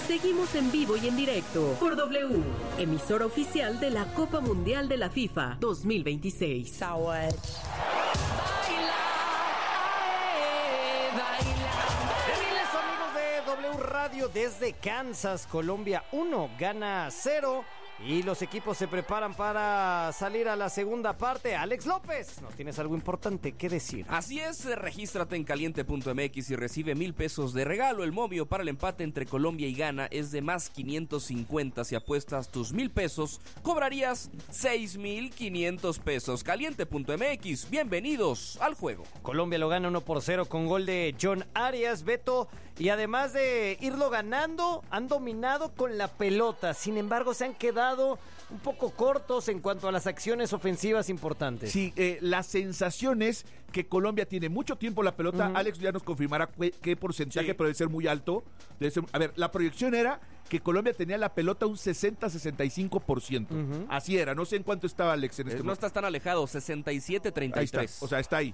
Seguimos en vivo y en directo por W, emisora oficial de la Copa Mundial de la FIFA 2026. Saúl. W Radio desde Kansas, Colombia 1, Ghana 0 y los equipos se preparan para salir a la segunda parte. Alex López, ¿nos tienes algo importante que decir? Así es, regístrate en caliente.mx y recibe 1,000 pesos de regalo. El momio para el empate entre Colombia y Ghana es de más 550. Si apuestas tus 1,000 pesos, cobrarías 6,500 pesos. Caliente.mx, bienvenidos al juego. Colombia lo gana 1-0 con gol de John Arias, Beto, y además de irlo ganando, han dominado con la pelota. Sin embargo, se han quedado un poco cortos en cuanto a las acciones ofensivas importantes. Sí, la sensación es que Colombia tiene mucho tiempo la pelota. Alex ya nos confirmará qué porcentaje, sí, pero debe ser muy alto. A ver, la proyección era que Colombia tenía la pelota un 60-65%. Así era, no sé en cuánto estaba Alex en este momento. No estás tan alejado, 67-33. Ahí está, o sea, está ahí.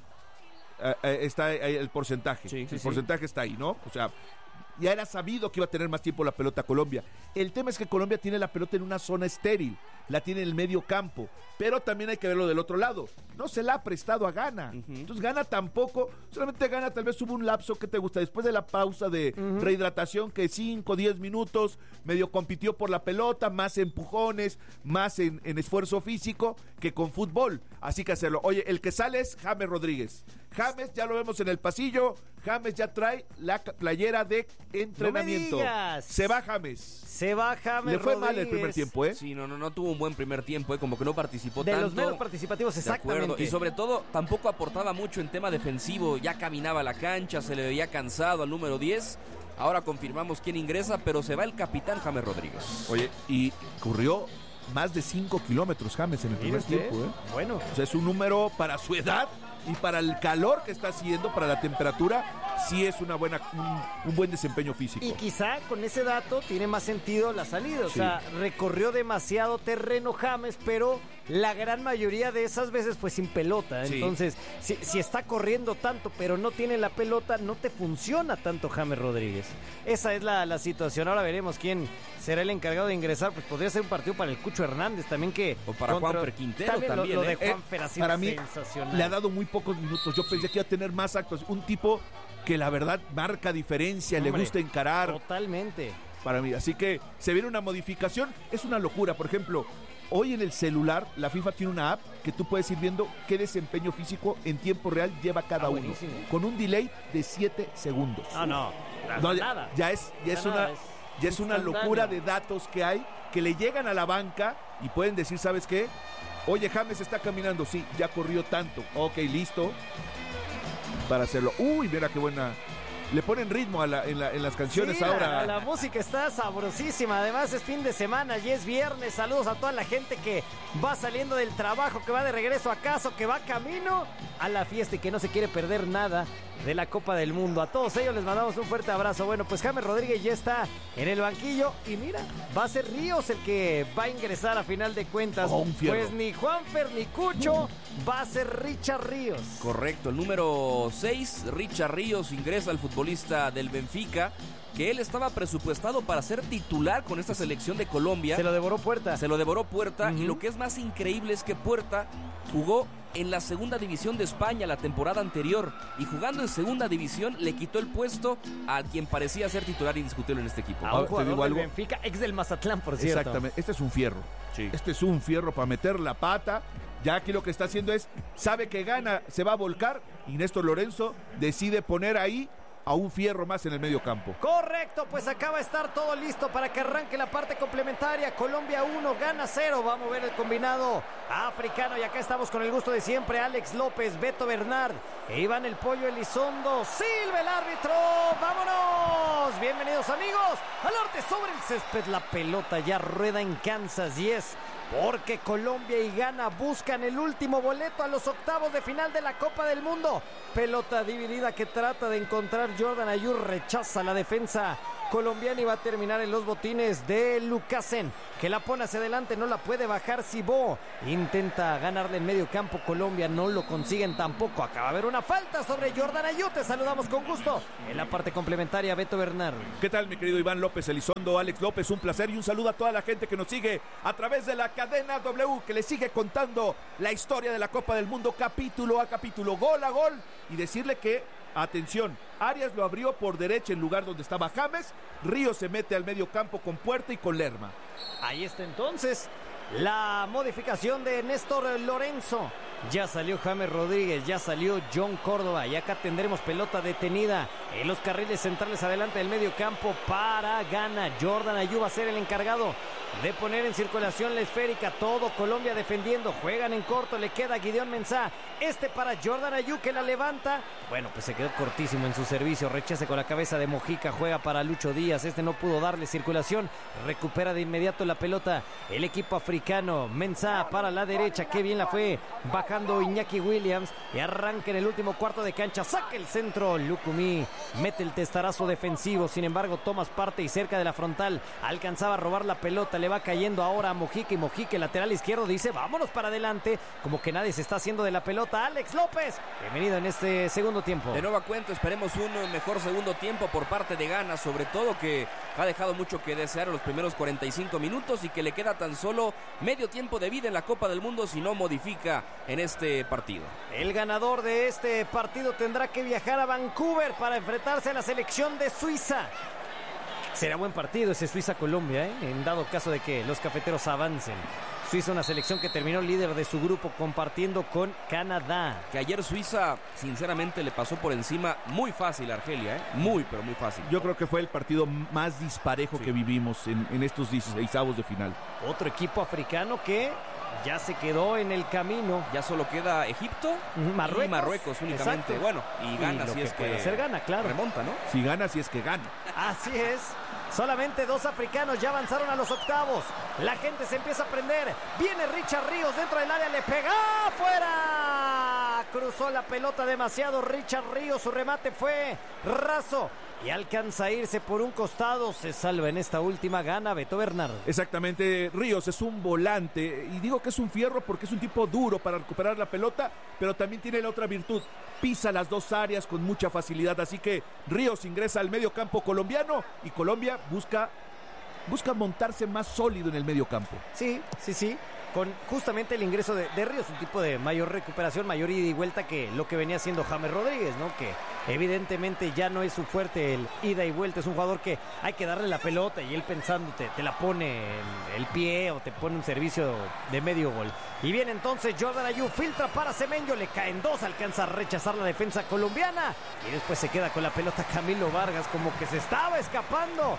Está ahí el porcentaje. Sí, el porcentaje está ahí, ¿no? O sea, ya era sabido que iba a tener más tiempo la pelota Colombia. El tema es que Colombia tiene la pelota en una zona estéril, la tiene en el medio campo, pero también hay que verlo del otro lado. No se la ha prestado a Ghana. Entonces Ghana tampoco, solamente Ghana tal vez hubo un lapso que te gusta, después de la pausa de rehidratación, que 5-10 minutos, medio compitió por la pelota, más empujones, más en esfuerzo físico que con fútbol. Así que hacerlo. Oye, el que sale es James Rodríguez. James, ya lo vemos en el pasillo. James ya trae la playera de entrenamiento. ¡No se va James. Se va James. Le fue Rodríguez. mal el primer tiempo, ¿eh? Sí, no tuvo un buen primer tiempo, como que no participó tanto. De los menos participativos, exactamente. Y sobre todo, tampoco aportaba mucho en tema defensivo. Ya caminaba la cancha, se le veía cansado al número 10. Ahora confirmamos quién ingresa, pero se va el capitán James Rodríguez. Oye, y corrió más de 5 kilómetros James en el primer tiempo, ¿eh? Bueno. O sea, es un número para su edad y para el calor que está haciendo, para la temperatura, sí es un buen desempeño físico. Y quizá con ese dato tiene más sentido la salida. O sea, recorrió demasiado terreno James, pero la gran mayoría de esas veces fue sin pelota. Sí. Entonces, si está corriendo tanto, pero no tiene la pelota, no te funciona tanto James Rodríguez. Esa es la situación. Ahora veremos quién será el encargado de ingresar. Pues podría ser un partido para el Cucho Hernández también, que o para Juanfer Quintero también. Lo de Juanfer ha sido para mí sensacional. Le ha dado muy pocos minutos. Yo pensé que iba a tener más actos. Un tipo que la verdad marca diferencia, le gusta encarar. Totalmente. Para mí, así que se viene una modificación. Es una locura. Por ejemplo, hoy en el celular la FIFA tiene una app que tú puedes ir viendo qué desempeño físico en tiempo real lleva cada uno. Buenísimo. Con un delay de 7 segundos. No, nada. Ya es una locura de datos que hay, que le llegan a la banca y pueden decir, ¿sabes qué? Oye, James está caminando, sí, ya corrió tanto. Ok, listo. Para hacerlo. Uy, mira qué buena. Le ponen ritmo en las canciones, sí, ahora. La música está sabrosísima. Además es fin de semana y es viernes. Saludos a toda la gente que va saliendo del trabajo, que va de regreso a casa, que va camino a la fiesta y que no se quiere perder nada de la Copa del Mundo. A todos ellos les mandamos un fuerte abrazo. Bueno, pues James Rodríguez ya está en el banquillo y mira, va a ser Ríos el que va a ingresar a final de cuentas. Pues ni Juanfer ni Cucho, va a ser Richard Ríos. Correcto, el número 6, Richard Ríos, ingresa al futbolista del Benfica, que él estaba presupuestado para ser titular con esta selección de Colombia. Se lo devoró Puerta. Y lo que es más increíble es que Puerta jugó en la segunda división de España la temporada anterior, y jugando en segunda división le quitó el puesto a quien parecía ser titular indiscutible en este equipo. A un jugador del Benfica, ex del Mazatlán, por cierto. Exactamente, este es un fierro. Sí. Este es un fierro para meter la pata. Ya aquí lo que está haciendo es, sabe que gana, se va a volcar, y Néstor Lorenzo decide poner ahí a un fierro más en el medio campo. Correcto, pues acaba de estar todo listo para que arranque la parte complementaria. Colombia 1, Ghana 0. Vamos a ver el combinado africano. Y acá estamos con el gusto de siempre. Alex López, Beto Bernard e Iván el Pollo Elizondo. Silva el árbitro. ¡Vámonos! Bienvenidos, amigos, al arte sobre el césped. La pelota ya rueda en Kansas y es porque Colombia y Ghana buscan el último boleto a los octavos de final de la Copa del Mundo. Pelota dividida que trata de encontrar Jordan Ayew, rechaza la defensa colombiana y va a terminar en los botines de Lucasen, que la pone hacia adelante, no la puede bajar Cibó. Intenta ganarle en medio campo Colombia, no lo consiguen tampoco. Acaba de haber una falta sobre Jordan Ayew. Te saludamos con gusto en la parte complementaria, Beto Bernard. ¿Qué tal, mi querido Iván López Elizondo, Alex López? Un placer y un saludo a toda la gente que nos sigue a través de la cadena W, que le sigue contando la historia de la Copa del Mundo capítulo a capítulo, gol a gol, y decirle que, atención, Arias lo abrió por derecha en lugar donde estaba James. Ríos se mete al medio campo con Puerta y con Lerma. Ahí está entonces la modificación de Néstor Lorenzo. Ya salió James Rodríguez, ya salió John Córdoba, y acá tendremos pelota detenida en los carriles centrales adelante del medio campo para Ghana. Jordan Ayew va a ser el encargado de poner en circulación la esférica. Todo Colombia defendiendo, juegan en corto, le queda Gideon Mensah. Para Jordan Ayew, que la levanta. Bueno, pues se quedó cortísimo en su servicio. Rechace con la cabeza de Mojica, juega para Lucho Díaz. No pudo darle circulación. Recupera de inmediato la pelota el equipo africano. Mensah para la derecha, qué bien la fue bajando Iñaki Williams, y arranca en el último cuarto de cancha. Saca el centro Lucumí, mete el testarazo defensivo. Sin embargo, Thomas parte y cerca de la frontal alcanzaba a robar la pelota. Le va cayendo ahora a Mojica, y Mojica, el lateral izquierdo, dice vámonos para adelante, como que nadie se está haciendo de la pelota. Alex López, bienvenido en este segundo tiempo. De nueva cuenta, esperemos un mejor segundo tiempo por parte de Ghana, sobre todo que ha dejado mucho que desear en los primeros 45 minutos y que le queda tan solo medio tiempo de vida en la Copa del Mundo si no modifica en este partido. El ganador de este partido tendrá que viajar a Vancouver para enfrentarse a la selección de Suiza. Será buen partido ese Suiza-Colombia, en dado caso de que los cafeteros avancen. Suiza, una selección que terminó líder de su grupo compartiendo con Canadá. Que ayer Suiza, sinceramente, le pasó por encima muy fácil a Argelia, muy, pero muy fácil. Yo creo que fue el partido más disparejo que vivimos en estos 16avos de final. Otro equipo africano que ya se quedó en el camino. Ya solo queda Egipto y Marruecos únicamente. Exacto. Bueno, y gana si es que hacer gana, claro. Remonta, ¿no? Si gana, si es que gana. Así es. Solamente 2 africanos ya avanzaron a los octavos. La gente se empieza a prender. Viene Richard Ríos dentro del área, le pega afuera. Cruzó la pelota demasiado Richard Ríos, su remate fue raso y alcanza a irse por un costado. Se salva en esta última, gana Beto Bernard. Exactamente, Ríos es un volante, y digo que es un fierro porque es un tipo duro para recuperar la pelota, pero también tiene la otra virtud: pisa las dos áreas con mucha facilidad. Así que Ríos ingresa al medio campo colombiano, y Colombia busca montarse más sólido en el medio campo. Sí, con justamente el ingreso de Ríos, un tipo de mayor recuperación, mayor ida y vuelta que lo que venía haciendo James Rodríguez, ¿no? Que evidentemente ya no es su fuerte el ida y vuelta. Es un jugador que hay que darle la pelota y él pensando te la pone en el pie o te pone un servicio de medio gol. Y viene entonces Jordan Ayew, filtra para Semenyo, le caen 2, alcanza a rechazar la defensa colombiana y después se queda con la pelota Camilo Vargas, como que se estaba escapando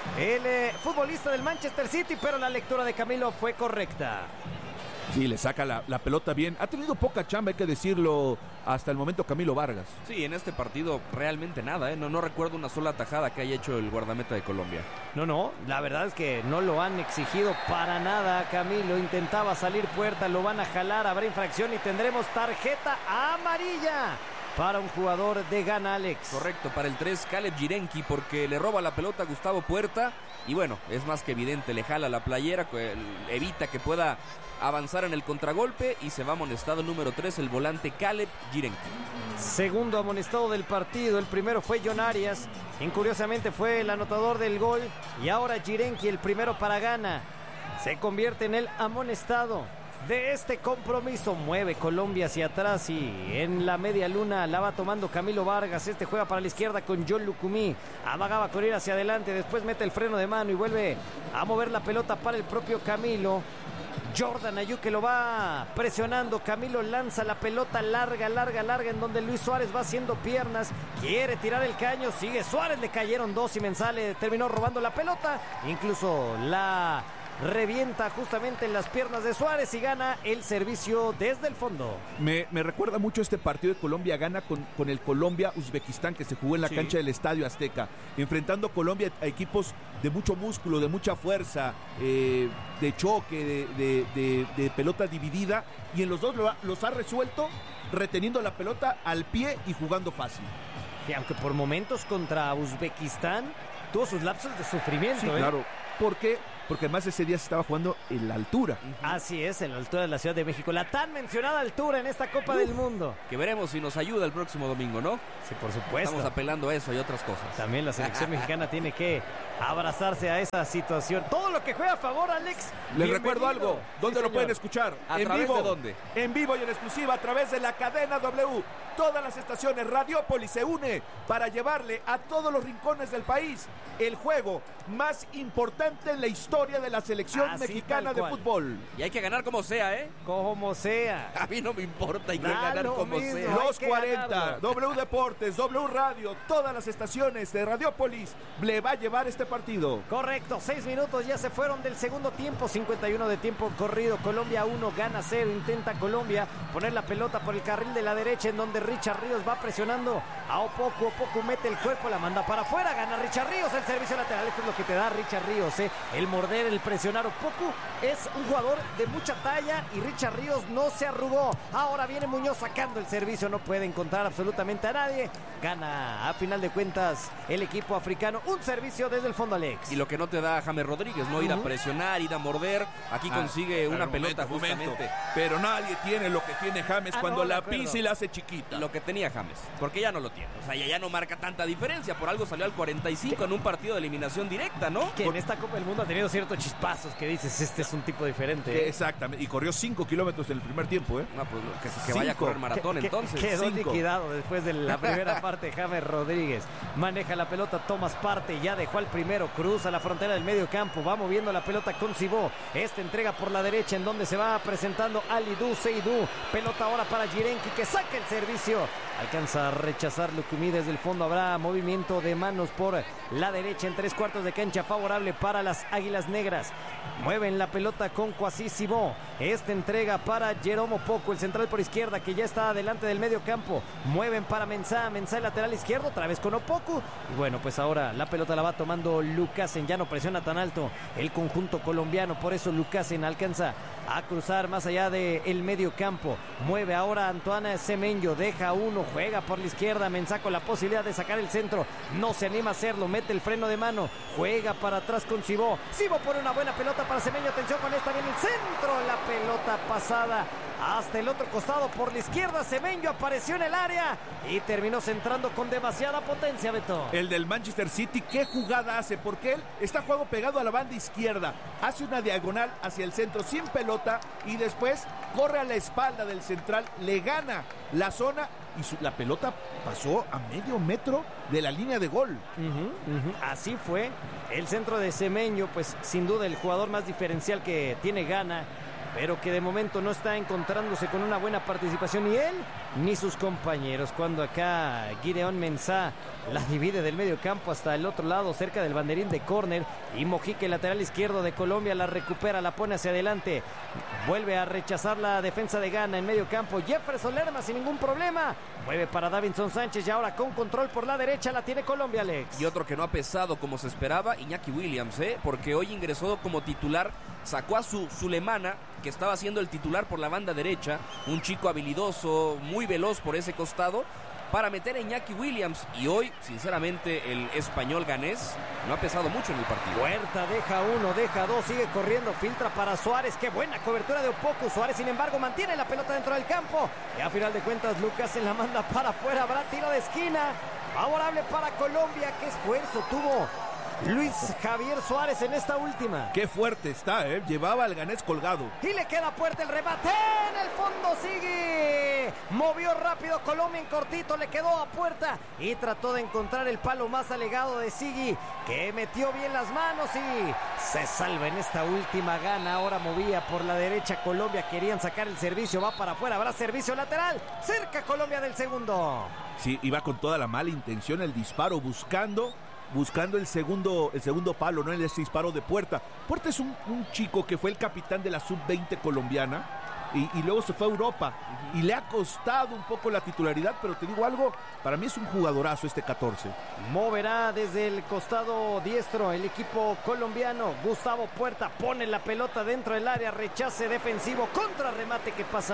el futbolista del Manchester City, pero la lectura de Camilo fue correcta. Sí, le saca la pelota bien. Ha tenido poca chamba, hay que decirlo, hasta el momento Camilo Vargas. Sí, en este partido realmente nada, No recuerdo una sola tajada que haya hecho el guardameta de Colombia. No, la verdad es que no lo han exigido para nada. Camilo intentaba salir Puerta, lo van a jalar, habrá infracción y tendremos tarjeta amarilla para un jugador de Ghana, Alex. Correcto, para el 3, Caleb Jirenki, porque le roba la pelota a Gustavo Puerta. Y bueno, es más que evidente, le jala la playera, evita que pueda avanzar en el contragolpe y se va amonestado número 3, el volante Caleb Jirenki. Segundo amonestado del partido, el primero fue John Arias, quien curiosamente fue el anotador del gol. Y ahora Jirenki, el primero para Ghana, se convierte en el amonestado de este compromiso. Mueve Colombia hacia atrás y en la media luna la va tomando Camilo Vargas. Juega para la izquierda con John Lucumí. Amagaba con ir hacia adelante, después mete el freno de mano y vuelve a mover la pelota para el propio Camilo. Jordan Ayew, que lo va presionando. Camilo lanza la pelota larga, en donde Luis Suárez va haciendo piernas, quiere tirar el caño, sigue Suárez, le cayeron 2 y Mensah terminó robando la pelota, incluso la revienta justamente en las piernas de Suárez y gana el servicio desde el fondo. Me recuerda mucho este partido de Colombia-Ghana con el Colombia-Uzbekistán, que se jugó en la cancha del Estadio Azteca, enfrentando Colombia a equipos de mucho músculo, de mucha fuerza, de choque, de pelota dividida, y en los dos los ha resuelto reteniendo la pelota al pie y jugando fácil. Y aunque por momentos contra Uzbekistán tuvo sus lapsos de sufrimiento. Sí, claro. ¿Por qué? Porque además ese día se estaba jugando en la altura. Así es, en la altura de la Ciudad de México. La tan mencionada altura en esta Copa del Mundo. Que veremos si nos ayuda el próximo domingo, ¿no? Sí, por supuesto. Estamos apelando a eso y otras cosas. También la selección mexicana tiene que abrazarse a esa situación. Todo lo que juega a favor, Alex. Les recuerdo algo. ¿Dónde lo pueden escuchar? ¿A través de dónde? En vivo y en exclusiva a través de la cadena W. Todas las estaciones. Radiópolis se une para llevarle a todos los rincones del país el juego más importante en la historia de la selección mexicana de fútbol. Y hay que ganar como sea, ¿eh? Como sea. A mí no me importa, hay que ganar como sea. Los 40, W Deportes, W Radio, todas las estaciones de Radiópolis le va a llevar este partido. Correcto, 6 minutos ya se fueron del segundo tiempo, 51 de tiempo corrido. Colombia 1, gana 0, intenta Colombia poner la pelota por el carril de la derecha en donde Richard Ríos va presionando a Opoku. Opoku mete el cuerpo, la manda para afuera, gana Richard Ríos, el servicio lateral. Esto es lo que te da Richard Ríos, el morder, el presionar. Opoku es un jugador de mucha talla y Richard Ríos no se arrugó. Ahora viene Muñoz sacando el servicio, no puede encontrar absolutamente a nadie. Gana a final de cuentas el equipo africano, un servicio desde el fondo, Alex. Y lo que no te da James Rodríguez, ¿no? Ir a presionar, ir a morder. Aquí consigue una pelota justamente. Pero nadie tiene lo que tiene James cuando la pisa y la hace chiquita. Lo que tenía James, porque ya no lo tiene. O sea, ya no marca tanta diferencia. Por algo salió al 45 en un partido de eliminación directa, ¿no? Que en esta Copa del Mundo ha tenido ciertos chispazos que dices, este es un tipo diferente. Exactamente, y corrió 5 kilómetros en el primer tiempo, ¿eh? No, pues que vaya a correr maratón entonces. Quedó liquidado después de la primera parte. James Rodríguez maneja la pelota, Thomas parte, ya dejó al primero, cruza la frontera del medio campo, va moviendo la pelota con Cibó. Esta entrega por la derecha en donde se va presentando Alidou Seydou. Pelota ahora para Jirenki que saca el servicio. Alcanza a rechazar Lucumí desde el fondo. Habrá movimiento de manos por la derecha en 3/4 de cancha favorable para las Águilas Negras. Mueven la pelota con Kwasi Cibó. Esta entrega para Jerome Opoku, el central por izquierda que ya está delante del medio campo. Mueven para Mensah, Mensah el lateral izquierdo, otra vez con Opoku. Y bueno, pues ahora la pelota la va tomando Lucasen. Ya no presiona tan alto el conjunto colombiano, por eso Lucasen alcanza a cruzar más allá del medio campo. Mueve ahora Antoine Semenyo, deja uno, juega por la izquierda. Mensah con la posibilidad de sacar el centro, no se anima a hacerlo, mete el freno de mano, juega para atrás con Cibó. Cibó pone una buena pelota para Semenyo, atención con esta, viene el centro, la pelota pasada hasta el otro costado por la izquierda. Semenyo apareció en el área y terminó centrando con demasiada potencia, Beto. El del Manchester City, ¿qué jugada hace? Porque él está jugando pegado a la banda izquierda, hace una diagonal hacia el centro sin pelota y después corre a la espalda del central, le gana la zona y la pelota pasó a medio metro de la línea de gol. Así fue el centro de Semenyo, pues sin duda el jugador más diferencial que tiene Ghana, pero que de momento no está encontrándose con una buena participación ni él ni sus compañeros. Cuando acá Gideon Mensah la divide del medio campo hasta el otro lado, cerca del banderín de córner, y Mojica, el lateral izquierdo de Colombia, la recupera, la pone hacia adelante, vuelve a rechazar la defensa de Ghana en medio campo. Jefferson Lerma sin ningún problema, mueve para Davinson Sánchez y ahora con control por la derecha la tiene Colombia, Alex. Y otro que no ha pesado como se esperaba, Iñaki Williams, porque hoy ingresó como titular, sacó a su Sulemana, que estaba siendo el titular por la banda derecha, un chico habilidoso, muy veloz por ese costado, para meter a Iñaki Williams. Y hoy, sinceramente, el español ganés no ha pesado mucho en el partido. Huerta deja uno, deja dos, sigue corriendo, filtra para Suárez. Qué buena cobertura de Opoku. Suárez, sin embargo, mantiene la pelota dentro del campo. Y a final de cuentas, Lucasen la manda para afuera. Habrá tiro de esquina favorable para Colombia. Qué esfuerzo tuvo Luis Javier Suárez en esta última. Qué fuerte está, llevaba al ganés colgado. Y le queda fuerte el remate. En el fondo sigue. Movió rápido Colombia en cortito, le quedó a puerta y trató de encontrar el palo más alegado de Sigui, que metió bien las manos y se salva en esta última. Gana, ahora movía por la derecha Colombia, querían sacar el servicio, va para afuera, habrá servicio lateral, cerca Colombia del segundo. Sí, iba con toda la mala intención el disparo, buscando el segundo palo, ¿no? El disparo de Puerta. Puerta es un chico que fue el capitán de la sub-20 colombiana y luego se fue a Europa y le ha costado un poco la titularidad, pero te digo algo, para mí es un jugadorazo este 14. Moverá desde el costado diestro el equipo colombiano. Gustavo Puerta pone la pelota dentro del área, rechace defensivo, contra remate que pasa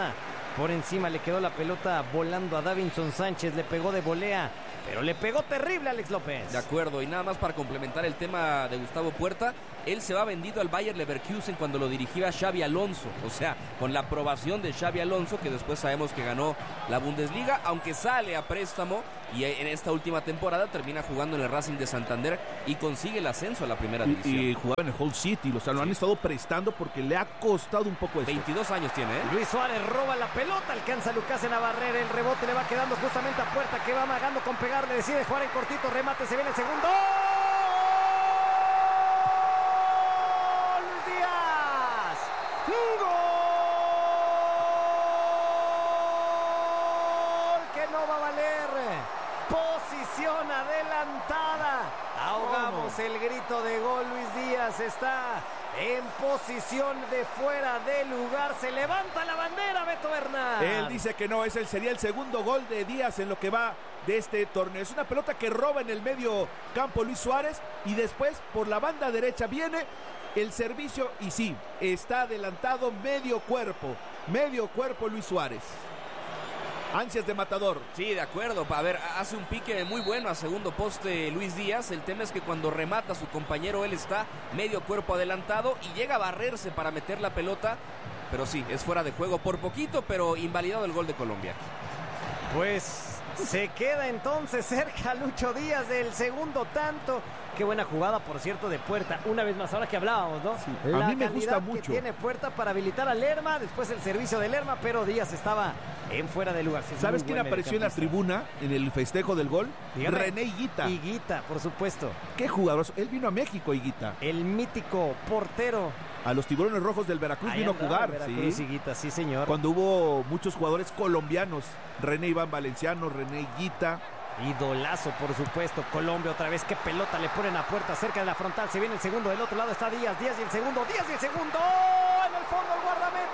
por encima, le quedó la pelota volando a Davinson Sánchez, le pegó de volea, pero le pegó terrible a Alex López. De acuerdo, y nada más para complementar el tema de Gustavo Puerta, él se va vendido al Bayer Leverkusen cuando lo dirigía Xabi Alonso, o sea, con la aprobación de Xabi Alonso, que después sabemos que ganó la Bundesliga, aunque sale a préstamo y en esta última temporada termina jugando en el Racing de Santander y consigue el ascenso a la primera división. Y jugaba en el Hull City, o sea, lo han estado prestando porque le ha costado un poco eso. 22 años tiene, ¿eh? Luis Suárez roba la pelota, alcanza a Lucasen a barrer, el rebote le va quedando justamente a Puerta, que va amagando con pegarle, decide jugar en cortito, remate, se viene el segundo. Posición adelantada. Ahogamos el grito de gol. Luis Díaz está en posición de fuera de lugar. Se levanta la bandera, Beto Bernard. Él dice que no, sería el segundo gol de Díaz en lo que va de este torneo. Es una pelota que roba en el medio campo Luis Suárez y después por la banda derecha viene el servicio y sí, está adelantado medio cuerpo Luis Suárez. Ansias de matador. Sí, de acuerdo. A ver, hace un pique muy bueno a segundo poste Luis Díaz. El tema es que cuando remata a su compañero, él está medio cuerpo adelantado y llega a barrerse para meter la pelota. Pero sí, es fuera de juego por poquito, pero invalidado el gol de Colombia. Pues se queda entonces cerca Lucho Díaz del segundo tanto. Qué buena jugada, por cierto, de Puerta. Una vez más, ahora que hablábamos, ¿no? Sí, a mí me gusta mucho. Que tiene Puerta para habilitar a Lerma, después el servicio de Lerma, pero Díaz estaba en fuera de lugar. Sí, ¿sabes quién apareció en la tribuna en el festejo del gol? Dígame. René Higuita. Higuita, por supuesto. Qué jugador. Él vino a México, Higuita. El mítico portero. A los Tiburones Rojos del Veracruz ahí vino a jugar. Veracruz, sí. Higuita, sí, señor. Cuando hubo muchos jugadores colombianos. René Iván Valenciano, René Higuita. Idolazo, por supuesto. Colombia otra vez. Qué pelota le ponen a Puerta cerca de la frontal. Se viene el segundo. Del otro lado está Díaz. Díaz y el segundo. Díaz y el segundo. En el fondo el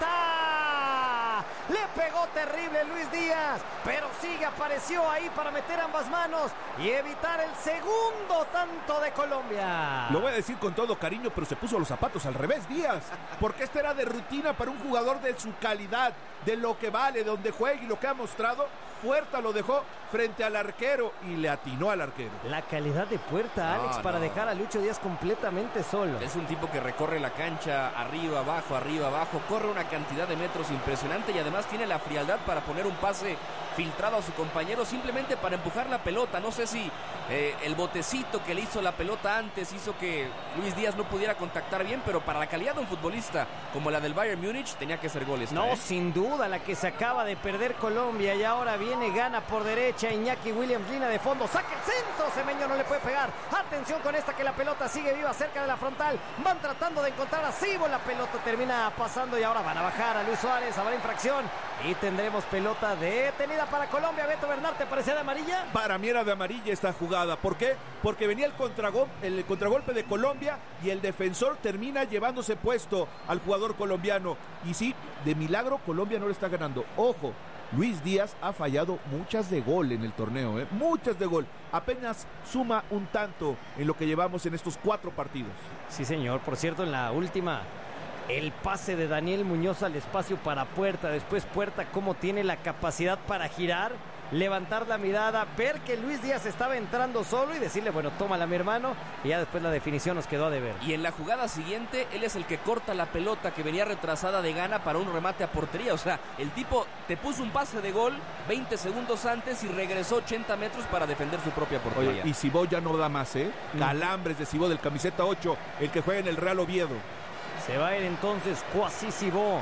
guardameta. Le pegó terrible Luis Díaz. Pero sigue, apareció ahí para meter ambas manos y evitar el segundo tanto de Colombia. Lo voy a decir con todo cariño, pero se puso los zapatos al revés, Díaz. Porque este era de rutina para un jugador de su calidad, de lo que vale, de donde juega y lo que ha mostrado. Puerta lo dejó frente al arquero y le atinó al arquero. La calidad de Puerta, Alex, para dejar a Lucho Díaz completamente solo. Es un tipo que recorre la cancha arriba, abajo, corre una cantidad de metros impresionante y además tiene la frialdad para poner un pase filtrado a su compañero simplemente para empujar la pelota. No sé si el botecito que le hizo la pelota antes hizo que Luis Díaz no pudiera contactar bien, pero para la calidad de un futbolista como la del Bayern Múnich tenía que ser goles. No, sin duda, la que se acaba de perder Colombia y ahora viene, gana por derecha Iñaki Williams, línea de fondo, saca el centro, Semeño no le puede pegar. Atención con esta, que la pelota sigue viva cerca de la frontal, van tratando de encontrar a Cibo, la pelota termina pasando y ahora van a bajar a Luis Suárez, habrá infracción y tendremos pelota detenida para Colombia. Beto Bernard, ¿te parecía de amarilla? Para mí era de amarilla esta jugada. ¿Por qué? Porque venía el contragolpe de Colombia y el defensor termina llevándose puesto al jugador colombiano. Y sí, de milagro Colombia no le está ganando. Ojo, Luis Díaz ha fallado muchas de gol en el torneo, muchas de gol. Apenas suma un tanto en lo que llevamos en estos 4 partidos. Sí, señor. Por cierto, en la última, el pase de Daniel Muñoz al espacio para Puerta. Después Puerta, cómo tiene la capacidad para girar, levantar la mirada, ver que Luis Díaz estaba entrando solo y decirle, bueno, tómala mi hermano, y ya después la definición nos quedó a deber. Y en la jugada siguiente, él es el que corta la pelota que venía retrasada de Gana para un remate a portería. O sea, el tipo te puso un pase de gol 20 segundos antes y regresó 80 metros para defender su propia portería. Oye, y Cibó ya no da más, Calambres de Cibó, del camiseta 8, el que juega en el Real Oviedo. Se va a ir entonces Kwasi Cibó.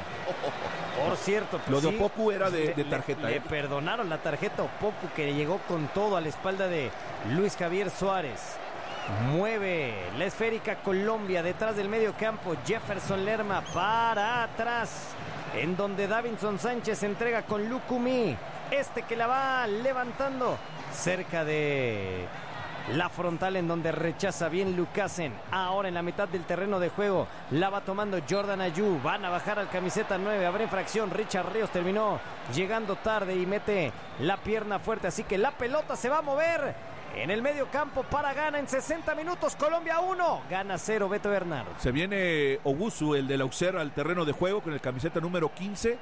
Por cierto, pues lo de sí, Opoku era de tarjeta. Le perdonaron la tarjeta a Opoku, que llegó con todo a la espalda de Luis Javier Suárez. Mueve la esférica Colombia detrás del medio campo. Jefferson Lerma para atrás, en donde Davinson Sánchez se entrega con Lucumí. Que la va levantando cerca de la frontal, en donde rechaza bien Lucasen. Ahora en la mitad del terreno de juego la va tomando Jordan Ayew. Van a bajar al camiseta 9. Habrá infracción. Richard Ríos terminó llegando tarde y mete la pierna fuerte. Así que la pelota se va a mover en el medio campo para Gana en 60 minutos. Colombia 1, Gana 0. Beto Bernard. Se viene Ogusu, el de la Auxerra, al terreno de juego con el camiseta número 15.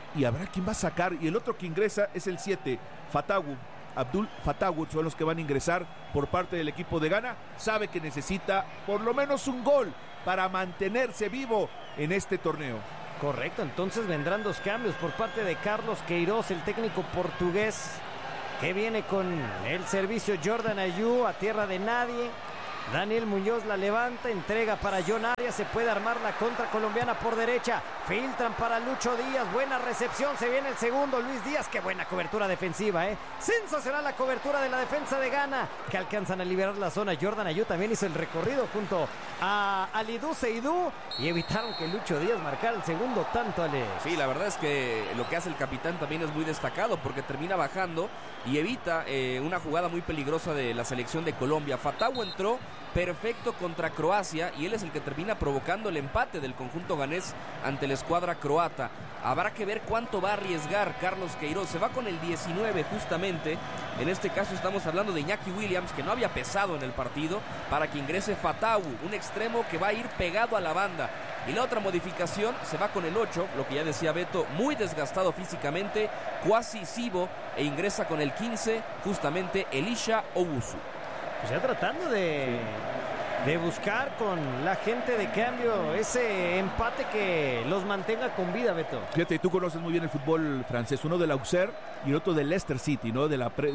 y habrá quien va a sacar, y el otro que ingresa es el 7, Fatawu. Abdul Fatawu son los que van a ingresar por parte del equipo de Ghana. Sabe que necesita por lo menos un gol para mantenerse vivo en este torneo. Correcto, entonces vendrán 2 cambios por parte de Carlos Queiroz, el técnico portugués, que viene con el servicio Jordan Ayew a tierra de nadie. Daniel Muñoz la levanta, entrega para John Arias, se puede armar la contra colombiana por derecha, filtran para Lucho Díaz, buena recepción, se viene el segundo, Luis Díaz, qué buena cobertura defensiva, sensacional la cobertura de la defensa de Ghana, que alcanzan a liberar la zona. Jordan Ayew también hizo el recorrido junto a Alidou Seydou y evitaron que Lucho Díaz marcara el segundo tanto, Alex. Sí, la verdad es que lo que hace el capitán también es muy destacado, porque termina bajando y evita una jugada muy peligrosa de la selección de Colombia. Fatawu entró perfecto contra Croacia y él es el que termina provocando el empate del conjunto ganés ante la escuadra croata. Habrá que ver cuánto va a arriesgar Carlos Queiroz. Se va con el 19 justamente. En este caso estamos hablando de Iñaki Williams, que no había pesado en el partido, para que ingrese Fatawu, un extremo que va a ir pegado a la banda. Y la otra modificación se va con el 8, lo que ya decía Beto, muy desgastado físicamente, Kwasi Sibo, e ingresa con el 15 justamente Elisha Owusu. Pues ya tratando de buscar con la gente de cambio ese empate que los mantenga con vida, Beto. Fíjate, tú conoces muy bien el fútbol francés, uno del Auxerre y el otro del Leicester City, ¿no?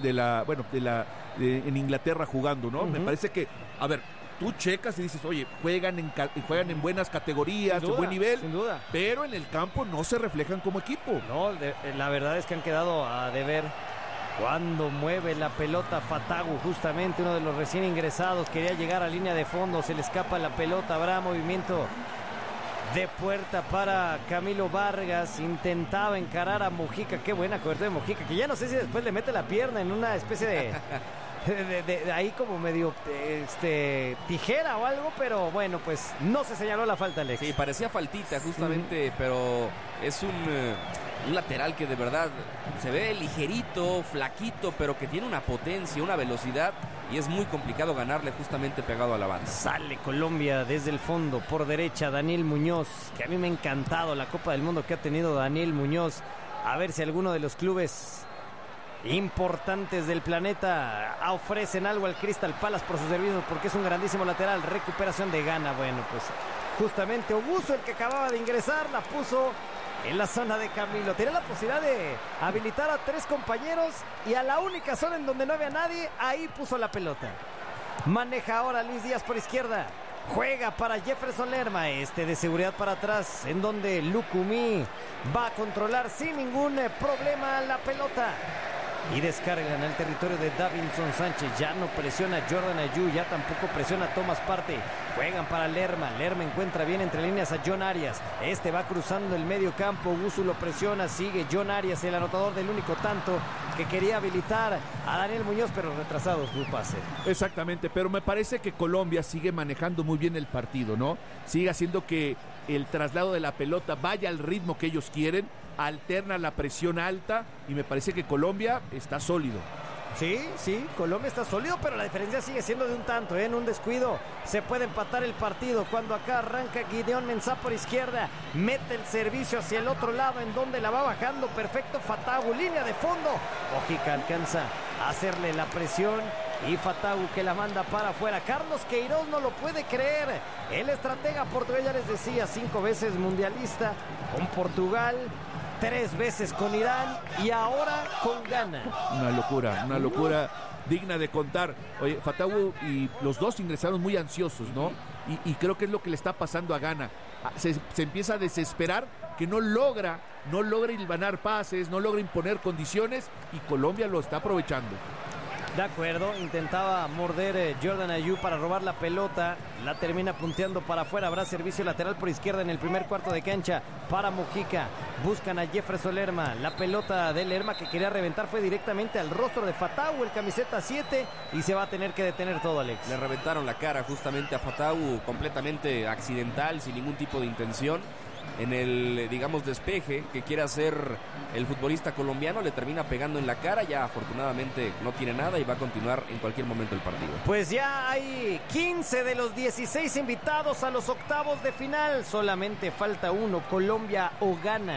En Inglaterra jugando, ¿no? Me parece que, a ver, tú checas y dices, oye, juegan en buenas categorías, de buen nivel, sin duda, pero en el campo no se reflejan como equipo. No, la verdad es que han quedado a deber. Cuando mueve la pelota Fatawu, justamente uno de los recién ingresados, quería llegar a línea de fondo, se le escapa la pelota, habrá movimiento de puerta para Camilo Vargas, intentaba encarar a Mojica, qué buena cobertura de Mojica, que ya no sé si después le mete la pierna en una especie de ahí como medio tijera o algo, pero bueno, pues no se señaló la falta, Alex. Sí, parecía faltita justamente, pero es un lateral que de verdad se ve ligerito, flaquito, pero que tiene una potencia, una velocidad, y es muy complicado ganarle justamente pegado a la banda. Sale Colombia desde el fondo, por derecha, Daniel Muñoz, que a mí me ha encantado la Copa del Mundo que ha tenido Daniel Muñoz. A ver si alguno de los clubes importantes del planeta ofrecen algo al Crystal Palace por sus servicios, porque es un grandísimo lateral. Recuperación de Ghana, bueno, pues justamente Owusu, el que acababa de ingresar, la puso en la zona de Camilo. Tenía la posibilidad de habilitar a 3 compañeros y a la única zona en donde no había nadie, ahí puso la pelota. Maneja ahora Luis Díaz por izquierda. Juega para Jefferson Lerma, de seguridad para atrás, en donde Lukumi va a controlar sin ningún problema la pelota. Y descargan al territorio de Davinson Sánchez. Ya no presiona Jordan Ayew, ya tampoco presiona Thomas Partey. Juegan para Lerma. Lerma encuentra bien entre líneas a John Arias. Va cruzando el medio campo. Owusu lo presiona. Sigue John Arias, el anotador del único tanto que quería habilitar a Daniel Muñoz, pero retrasado su pase. Exactamente, pero me parece que Colombia sigue manejando muy bien el partido, ¿no? Sigue haciendo que el traslado de la pelota vaya al ritmo que ellos quieren, alterna la presión alta y me parece que Colombia está sólido. Sí, Colombia está sólido, pero la diferencia sigue siendo de un tanto, En un descuido se puede empatar el partido. Cuando acá arranca Gideon Mensah por izquierda, mete el servicio hacia el otro lado, en donde la va bajando perfecto Fatawu, línea de fondo. Mojica alcanza a hacerle la presión y Fatawu que la manda para afuera. Carlos Queiroz no lo puede creer. El estratega portugués, ya les decía, 5 veces mundialista con Portugal, 3 veces con Irán y ahora con Ghana. Una locura digna de contar. Oye, Fatawu y los dos ingresaron muy ansiosos, ¿no? Y creo que es lo que le está pasando a Ghana. Se empieza a desesperar, que no logra hilvanar pases, no logra imponer condiciones, y Colombia lo está aprovechando. De acuerdo, intentaba morder Jordan Ayew para robar la pelota, la termina punteando para afuera. Habrá servicio lateral por izquierda en el primer cuarto de cancha para Mojica. Buscan a Jefferson Lerma, la pelota de Lerma que quería reventar fue directamente al rostro de Fatawu, el camiseta 7, y se va a tener que detener todo, Alex. Le reventaron la cara justamente a Fatawu, completamente accidental, sin ningún tipo de intención. En el, despeje que quiere hacer el futbolista colombiano, le termina pegando en la cara. Ya afortunadamente no tiene nada y va a continuar en cualquier momento el partido. Pues ya hay 15 de los 16 invitados a los octavos de final. Solamente falta uno, Colombia o Ghana,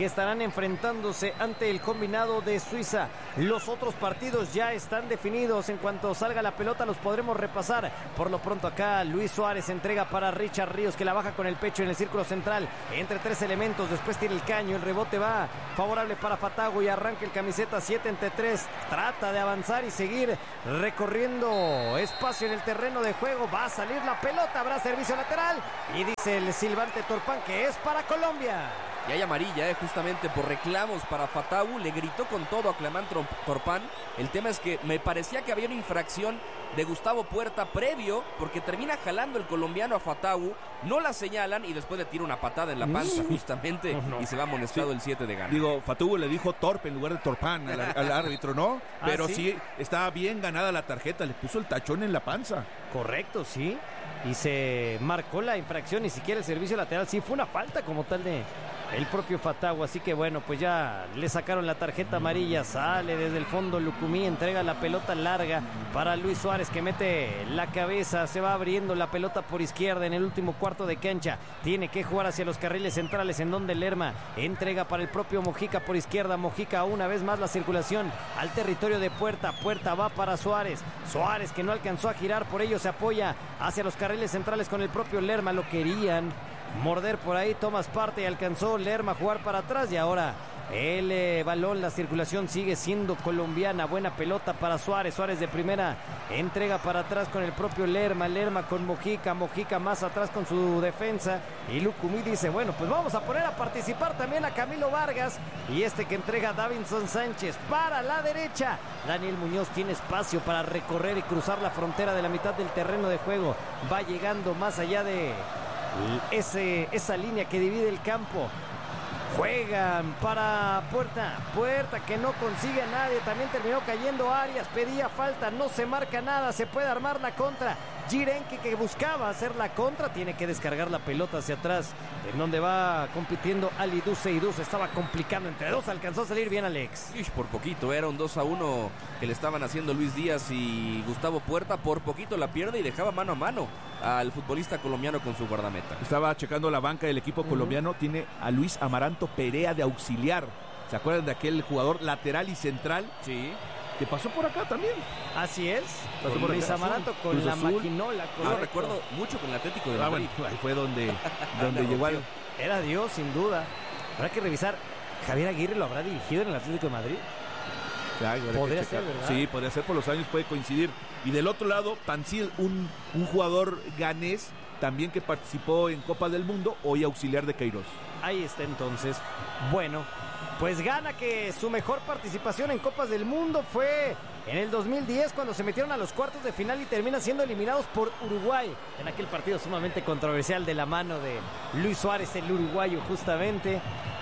que estarán enfrentándose ante el combinado de Suiza. Los otros partidos ya están definidos. En cuanto salga la pelota los podremos repasar. Por lo pronto acá Luis Suárez entrega para Richard Ríos, que la baja con el pecho en el círculo central entre 3 elementos. Después tira el caño, el rebote va favorable para Fatagu y arranca el camiseta 7 entre 3. Trata de avanzar y seguir recorriendo espacio en el terreno de juego. Va a salir la pelota, habrá servicio lateral y dice el silbante Torpan que es para Colombia. Y hay amarilla, justamente por reclamos para Fatawu. Le gritó con todo a Clemán Torpan. El tema es que me parecía que había una infracción de Gustavo Puerta previo, porque termina jalando el colombiano a Fatawu, no la señalan y después le tira una patada en la panza justamente y se va amonestado el 7 de Ghana. Digo, Fatawu le dijo torpe en lugar de Torpan al árbitro, ¿no? Pero sí, estaba bien ganada la tarjeta, le puso el tachón en la panza. Correcto, sí. Y se marcó la infracción, ni siquiera el servicio lateral. Sí, fue una falta como tal de el propio Fatawu. Así que bueno, pues ya le sacaron la tarjeta amarilla. Sale desde el fondo Lucumí, entrega la pelota larga para Luis Suárez, que mete la cabeza. Se va abriendo la pelota por izquierda en el último cuarto de cancha. Tiene que jugar hacia los carriles centrales, en donde Lerma entrega para el propio Mojica por izquierda. Mojica una vez más la circulación al territorio de Puerta. Puerta va para Suárez. Suárez, que no alcanzó a girar, por ello se apoya hacia los carriles centrales con el propio Lerma. Lo querían morder por ahí, Tomás parte y alcanzó Lerma a jugar para atrás, y ahora el balón, la circulación sigue siendo colombiana. Buena pelota para Suárez. Suárez de primera entrega para atrás con el propio Lerma. Lerma con Mojica. Mojica más atrás con su defensa. Y Lucumí dice, bueno, pues vamos a poner a participar también a Camilo Vargas. Y que entrega Davinson Sánchez para la derecha. Daniel Muñoz tiene espacio para recorrer y cruzar la frontera de la mitad del terreno de juego. Va llegando más allá de esa línea que divide el campo. Juegan para Puerta. Puerta que no consigue a nadie. También terminó cayendo Arias. Pedía falta. No se marca nada. Se puede armar la contra. Jirenki, que buscaba hacer la contra, tiene que descargar la pelota hacia atrás, en donde va compitiendo Ali Duce. Y Duce estaba complicando entre dos. Alcanzó a salir bien Alex. Por poquito. Era un 2-1 que le estaban haciendo Luis Díaz y Gustavo Puerta. Por poquito la pierde y dejaba mano a mano al futbolista colombiano con su guardameta. Estaba checando la banca del equipo colombiano. Tiene a Luis Amaranto Perea de auxiliar. ¿Se acuerdan de aquel jugador lateral y central? Sí. Que pasó por acá también. Así es. Con Luis Amaranto con Cruz la Azul. maquinola. Yo recuerdo mucho con el Atlético de Madrid. Bueno, ahí fue donde llegó al... Era Dios, sin duda. Habrá que revisar. ¿Javier Aguirre lo habrá dirigido en el Atlético de Madrid? Claro, podría ser, ¿verdad? Sí, podría ser, por los años puede coincidir. Y del otro lado, Tansil, un jugador ganés, también que participó en Copa del Mundo, hoy auxiliar de Queiroz. Ahí está entonces. Bueno, pues Ghana, que su mejor participación en Copas del Mundo fue en el 2010, cuando se metieron a los cuartos de final y terminan siendo eliminados por Uruguay en aquel partido sumamente controversial de la mano de Luis Suárez, el uruguayo justamente,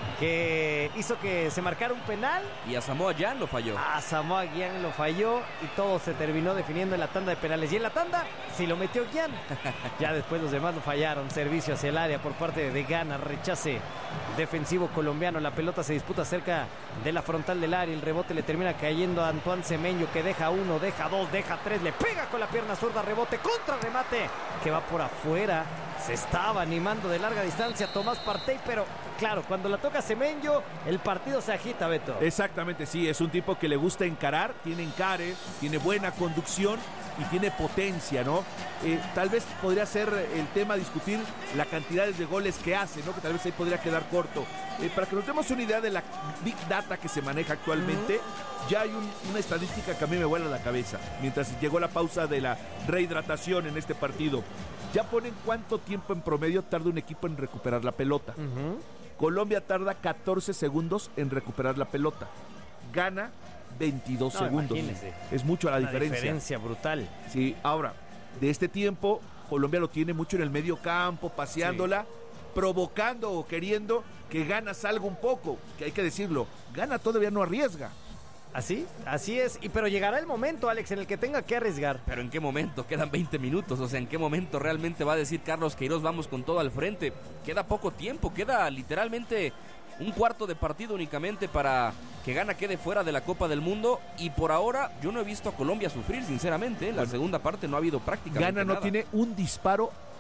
que hizo que se marcara un penal. Y a Samoa Gyan lo falló. A Samoa Gyan lo falló y todo se terminó definiendo en la tanda de penales. Y en la tanda sí lo metió Gyan. Ya después los demás lo fallaron. Servicio hacia el área por parte de Ghana. Rechace defensivo colombiano. La pelota se disputa cerca de la frontal del área. El rebote le termina cayendo a Antoine Semenyo, que deja uno, deja dos, deja tres. Le pega con la pierna zurda. Rebote contra remate que va por afuera. Se estaba animando de larga distancia Tomás Partey, pero claro, cuando la toca Semenyo, el partido se agita, Beto. Exactamente, sí, es un tipo que le gusta encarar, tiene encare, tiene buena conducción y tiene potencia, ¿no? Tal vez podría ser el tema discutir la cantidad de goles que hace, ¿no? Que tal vez ahí podría quedar corto. Para que nos demos una idea de la Big Data que se maneja actualmente, ya hay una estadística que a mí me vuela la cabeza. Mientras llegó la pausa de la rehidratación en este partido, ya ponen cuánto tiempo en promedio tarda un equipo en recuperar la pelota. Colombia tarda 14 segundos en recuperar la pelota. Ghana 22 segundos. Imagínese. Es mucho la diferencia. Diferencia brutal. Sí, ahora, de este tiempo, Colombia lo tiene mucho en el medio campo, paseándola, provocando o queriendo que Ghana salga un poco, que hay que decirlo, Ghana todavía no arriesga. Así es, pero llegará el momento, Alex, en el que tenga que arriesgar. Pero ¿en qué momento? Quedan 20 minutos, o sea, ¿en qué momento realmente va a decir Carlos Queiroz vamos con todo al frente? Queda poco tiempo, queda literalmente un cuarto de partido únicamente para que Ghana quede fuera de la Copa del Mundo, y por ahora yo no he visto a Colombia sufrir, sinceramente. En la segunda parte no ha habido prácticamente Ghana no nada. tiene un disparo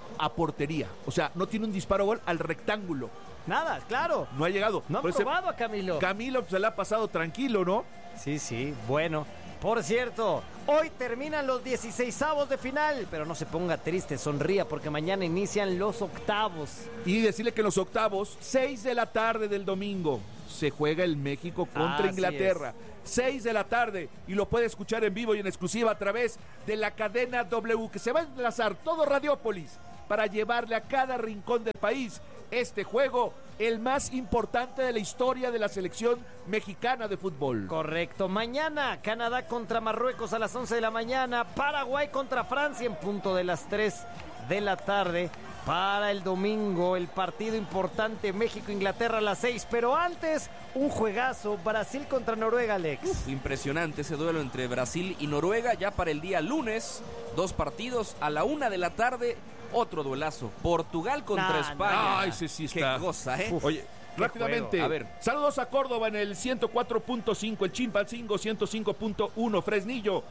a portería. O sea, no tiene un disparo a gol al rectángulo. Nada, claro. No ha llegado. No han probado a Camilo. Camilo se le ha pasado tranquilo, ¿no? Sí, bueno. Por cierto, hoy terminan los 16avos de final, pero no se ponga triste, sonría, porque mañana inician los octavos. Y decirle que en los octavos, 6 de la tarde del domingo, se juega el México contra Inglaterra. 6 de la tarde, y lo puede escuchar en vivo y en exclusiva a través de la cadena W, que se va a enlazar todo Radiópolis para llevarle a cada rincón del país este juego, el más importante de la historia de la selección mexicana de fútbol. Correcto. Mañana, Canadá contra Marruecos a las 11 de la mañana. Paraguay contra Francia en punto de las 3 de la tarde. Para el domingo, el partido importante México-Inglaterra a las 6. Pero antes, un juegazo, Brasil contra Noruega, Alex. Impresionante ese duelo entre Brasil y Noruega. Ya para el día lunes, 2 partidos a la 1 de la tarde. Otro duelazo, Portugal contra España. Ay, sí está. Qué cosa, ¿eh? Oye, rápidamente, a ver. Saludos a Córdoba en el 104.5, el Chilpancingo 105.1, Fresnillo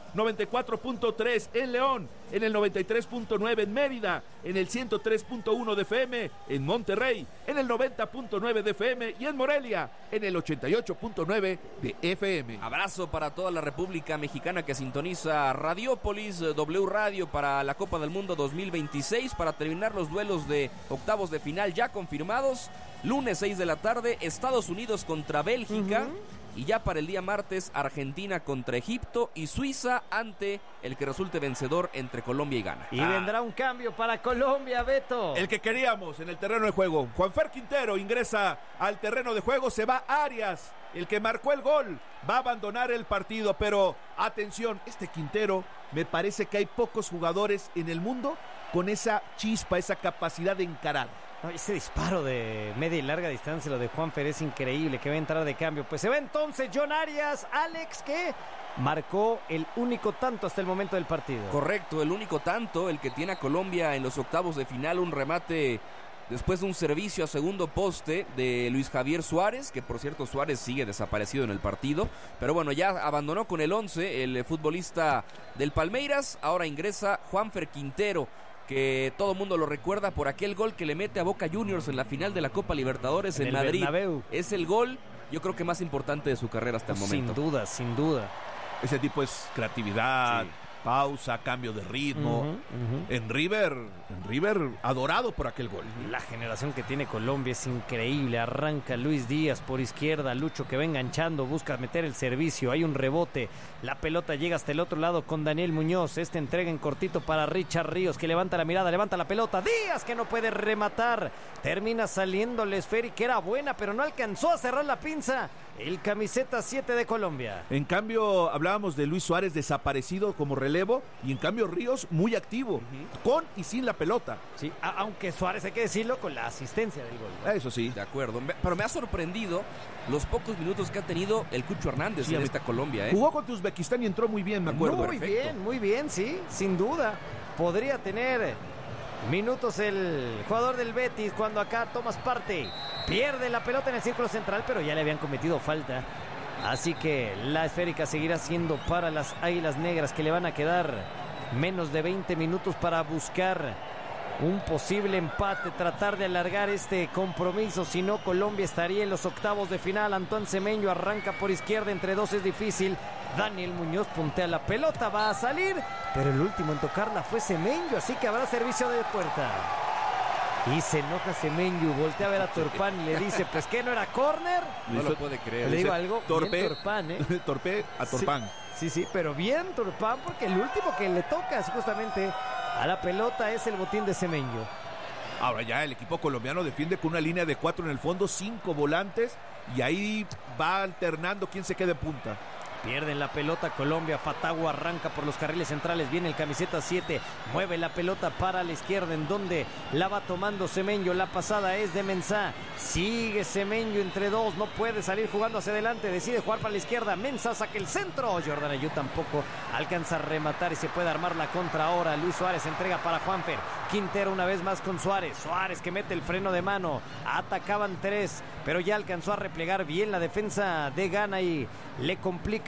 94.3, en León en el 93.9, en Mérida en el 103.1 de FM, en Monterrey en el 90.9 de FM y en Morelia en el 88.9 de FM. Abrazo para toda la República Mexicana que sintoniza Radiópolis, W Radio para la Copa del Mundo 2026, para terminar los duelos de octavos de final ya confirmados. Lunes 6 de la tarde, Estados Unidos contra Bélgica. Y ya para el día martes, Argentina contra Egipto y Suiza ante el que resulte vencedor entre Colombia y Ghana. Y vendrá un cambio para Colombia, Beto. El que queríamos en el terreno de juego. Juanfer Quintero ingresa al terreno de juego, se va Arias, el que marcó el gol, va a abandonar el partido. Pero atención, este Quintero, me parece que hay pocos jugadores en el mundo con esa chispa, esa capacidad de encarar. No, ese disparo de media y larga distancia, lo de Juanfer, es increíble, que va a entrar de cambio. Pues se va entonces John Arias, Alex, que marcó el único tanto hasta el momento del partido. Correcto, el único tanto, el que tiene a Colombia en los octavos de final, un remate después de un servicio a segundo poste de Luis Javier Suárez, que por cierto Suárez sigue desaparecido en el partido, pero bueno, ya abandonó con el 11 el futbolista del Palmeiras. Ahora ingresa Juanfer Quintero, que todo el mundo lo recuerda por aquel gol que le mete a Boca Juniors en la final de la Copa Libertadores en Madrid. Bernabéu. Es el gol, yo creo que más importante de su carrera hasta el momento. Sin duda. Ese tipo es creatividad, pausa, cambio de ritmo. En River, adorado por aquel gol. La generación que tiene Colombia es increíble. Arranca Luis Díaz por izquierda, Lucho que va enganchando, busca meter el servicio, hay un rebote, la pelota llega hasta el otro lado con Daniel Muñoz. Entrega en cortito para Richard Ríos, que levanta la mirada, levanta la pelota. Díaz, que no puede rematar, termina saliendo la esférica, que era buena, pero no alcanzó a cerrar la pinza el camiseta 7 de Colombia. En cambio, hablábamos de Luis Suárez desaparecido como relevo, y en cambio Ríos muy activo, con y sin la pelota. Sí, aunque Suárez, hay que decirlo, con la asistencia del gol. Eso sí. De acuerdo, pero me ha sorprendido los pocos minutos que ha tenido el Cucho Hernández en esta Colombia. Jugó contra Uzbekistán y entró muy bien, me acuerdo. Muy bien, sí, sin duda. Podría tener minutos el jugador del Betis cuando acá tomas parte. Pierde la pelota en el círculo central, pero ya le habían cometido falta. Así que la esférica seguirá siendo para las Águilas Negras, que le van a quedar menos de 20 minutos para buscar un posible empate, tratar de alargar este compromiso. Si no, Colombia estaría en los octavos de final. Antoine Semenyo arranca por izquierda, entre dos es difícil. Daniel Muñoz puntea la pelota, va a salir, pero el último en tocarla fue Semenyo, así que habrá servicio de puerta. Y se enoja Semenyo, voltea a ver a Turpán y le dice, pues que no era córner. No lo puede creer. Le digo algo, Torpe, bien Turpán, Torpe a Turpán. Sí, pero bien Turpán, porque el último que le toca justamente a la pelota es el botín de Semenyo. Ahora ya el equipo colombiano defiende con una línea de 4 en el fondo, 5 volantes, y ahí va alternando quién se queda en punta. Pierden la pelota Colombia, Fatagua arranca por los carriles centrales, viene el camiseta 7, mueve la pelota para la izquierda, en donde la va tomando Semenyo, la pasada es de Mensah, sigue Semenyo entre dos, no puede salir jugando hacia adelante, decide jugar para la izquierda, Mensah saca el centro, Jordan Ayew tampoco alcanza a rematar y se puede armar la contra ahora. Luis Suárez entrega para Juanfer, Quintero una vez más con Suárez que mete el freno de mano, atacaban 3, pero ya alcanzó a replegar bien la defensa de Ghana y le complica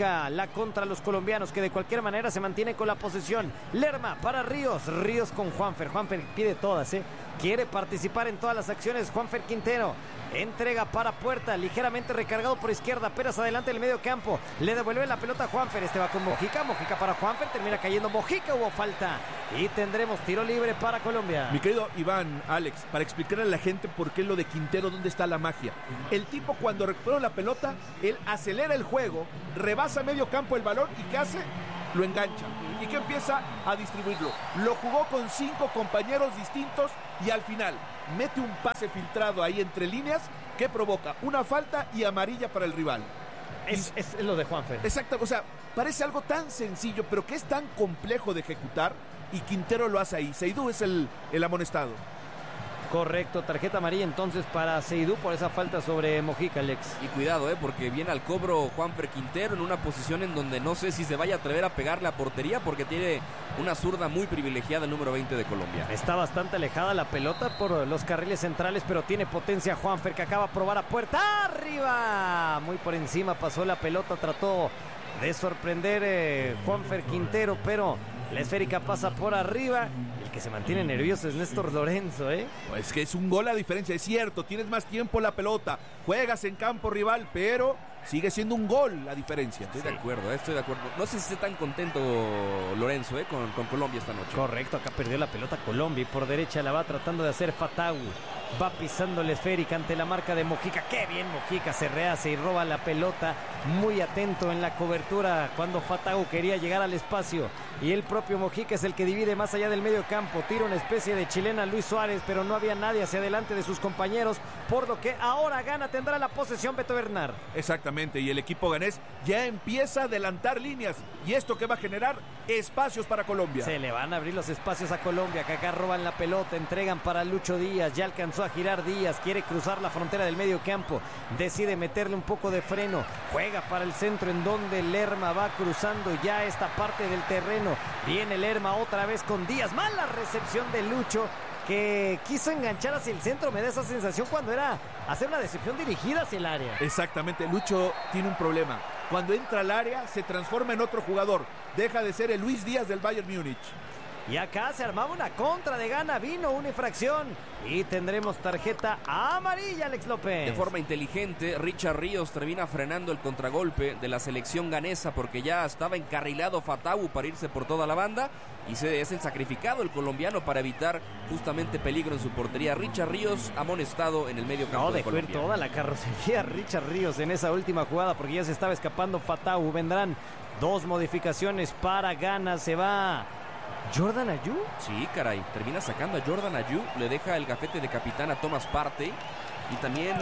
busca la contra los colombianos, que de cualquier manera se mantiene con la posesión. Lerma para Ríos con Juanfer. Juanfer pide todas, quiere participar en todas las acciones. Juanfer Quintero entrega para Puerta, ligeramente recargado por izquierda. Pérez adelante en el medio campo, le devuelve la pelota a Juanfer. Este va con Mojica para Juanfer, termina cayendo Mojica, hubo falta y tendremos tiro libre para Colombia. Mi querido Iván, Alex, para explicarle a la gente por qué lo de Quintero, dónde está la magia. El tipo, cuando recuperó la pelota, él acelera el juego, rebasa medio campo el balón y ¿qué hace? Lo engancha y que empieza a distribuirlo. Lo jugó con 5 compañeros distintos y al final mete un pase filtrado ahí entre líneas que provoca una falta y amarilla para el rival. Es lo de Juanfer. Exacto, o sea, parece algo tan sencillo, pero que es tan complejo de ejecutar, y Quintero lo hace ahí. Seydou es el amonestado. Correcto, tarjeta amarilla entonces para Seydou por esa falta sobre Mojica, Alex. Y cuidado, porque viene al cobro Juanfer Quintero en una posición en donde no sé si se vaya a atrever a pegarle a portería, porque tiene una zurda muy privilegiada el número 20 de Colombia. Está bastante alejada la pelota por los carriles centrales, pero tiene potencia Juanfer, que acaba de probar a Puerta. ¡Arriba! Muy por encima pasó la pelota, trató de sorprender Juanfer Quintero, pero la esférica pasa por arriba. El que se mantiene nervioso es Néstor Lorenzo, Pues que es un gol a diferencia, es cierto, tienes más tiempo la pelota, juegas en campo rival, pero sigue siendo un gol la diferencia. Estoy de acuerdo. No sé si esté tan contento Lorenzo, con Colombia esta noche. Correcto, acá perdió la pelota Colombia y por derecha la va tratando de hacer Fatawu. Va pisando la esférica ante la marca de Mojica. ¡Qué bien Mojica! Se rehace y roba la pelota. Muy atento en la cobertura cuando Fatawu quería llegar al espacio. Y el propio Mojica es el que divide más allá del medio campo. Tira una especie de chilena Luis Suárez, pero no había nadie hacia adelante de sus compañeros. Por lo que ahora Ghana tendrá la posesión, Beto Bernard. Exactamente, y el equipo ganés ya empieza a adelantar líneas. ¿Y esto qué va a generar? Espacios para Colombia. Se le van a abrir los espacios a Colombia, que acá roban la pelota, entregan para Lucho Díaz. Ya alcanzó a girar Díaz, quiere cruzar la frontera del medio campo. Decide meterle un poco de freno. Juega para el centro en donde Lerma va cruzando ya esta parte del terreno. Viene Lerma otra vez con Díaz. Mala recepción de Lucho, que quiso enganchar hacia el centro. Me da esa sensación cuando era hacer una decepción dirigida hacia el área. Exactamente, Lucho tiene un problema. Cuando entra al área se transforma en otro jugador. Deja de ser el Luis Díaz del Bayern Múnich. Y acá se armaba una contra de Ghana, vino una infracción y tendremos tarjeta amarilla, Alex López. De forma inteligente, Richard Ríos termina frenando el contragolpe de la selección ganesa, porque ya estaba encarrilado Fatawu para irse por toda la banda, y es el sacrificado el colombiano para evitar justamente peligro en su portería. Richard Ríos amonestado en el medio campo de Colombia. Dejó ir toda la carrocería Richard Ríos en esa última jugada, porque ya se estaba escapando Fatawu. Vendrán 2 modificaciones para Ghana. Se va ¿Jordan Ayew? Sí, caray, termina sacando a Jordan Ayew, le deja el gafete de capitán a Thomas Partey, y también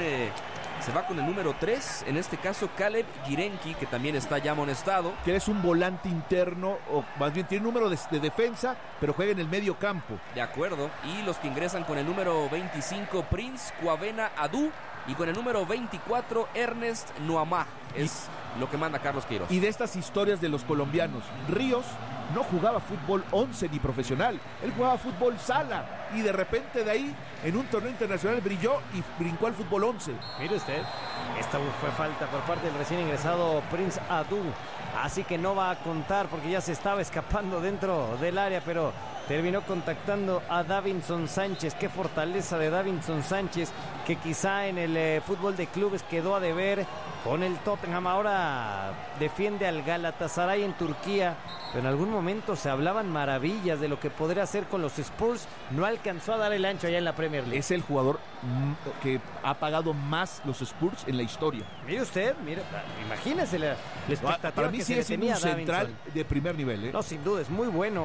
se va con el número 3, en este caso Caleb Jirenki, que también está ya amonestado. Que es un volante interno, o más bien tiene un número de defensa, pero juega en el medio campo. De acuerdo, y los que ingresan con el número 25, Prince Kwabena Adu, y con el número 24, Ernest Nuamah. Es lo que manda Carlos Queiroz. Y de estas historias de los colombianos, Ríos no jugaba fútbol 11 ni profesional, él jugaba fútbol sala, y de repente de ahí en un torneo internacional brilló y brincó al fútbol 11. Mire usted, esta fue falta por parte del recién ingresado Prince Adu, así que no va a contar porque ya se estaba escapando dentro del área, pero terminó contactando a Davinson Sánchez. Qué fortaleza de Davinson Sánchez, que quizá en el fútbol de clubes quedó a deber con el Tottenham. Ahora defiende al Galatasaray en Turquía, pero en algún momento se hablaban maravillas de lo que podría hacer con los Spurs. No alcanzó a dar el ancho allá en la Premier League. Es el jugador que ha pagado más los Spurs en la historia. Mire usted, imagínese la expectativa. Para mí que sí se es le tenía un central de primer nivel. No, sin duda, es muy bueno.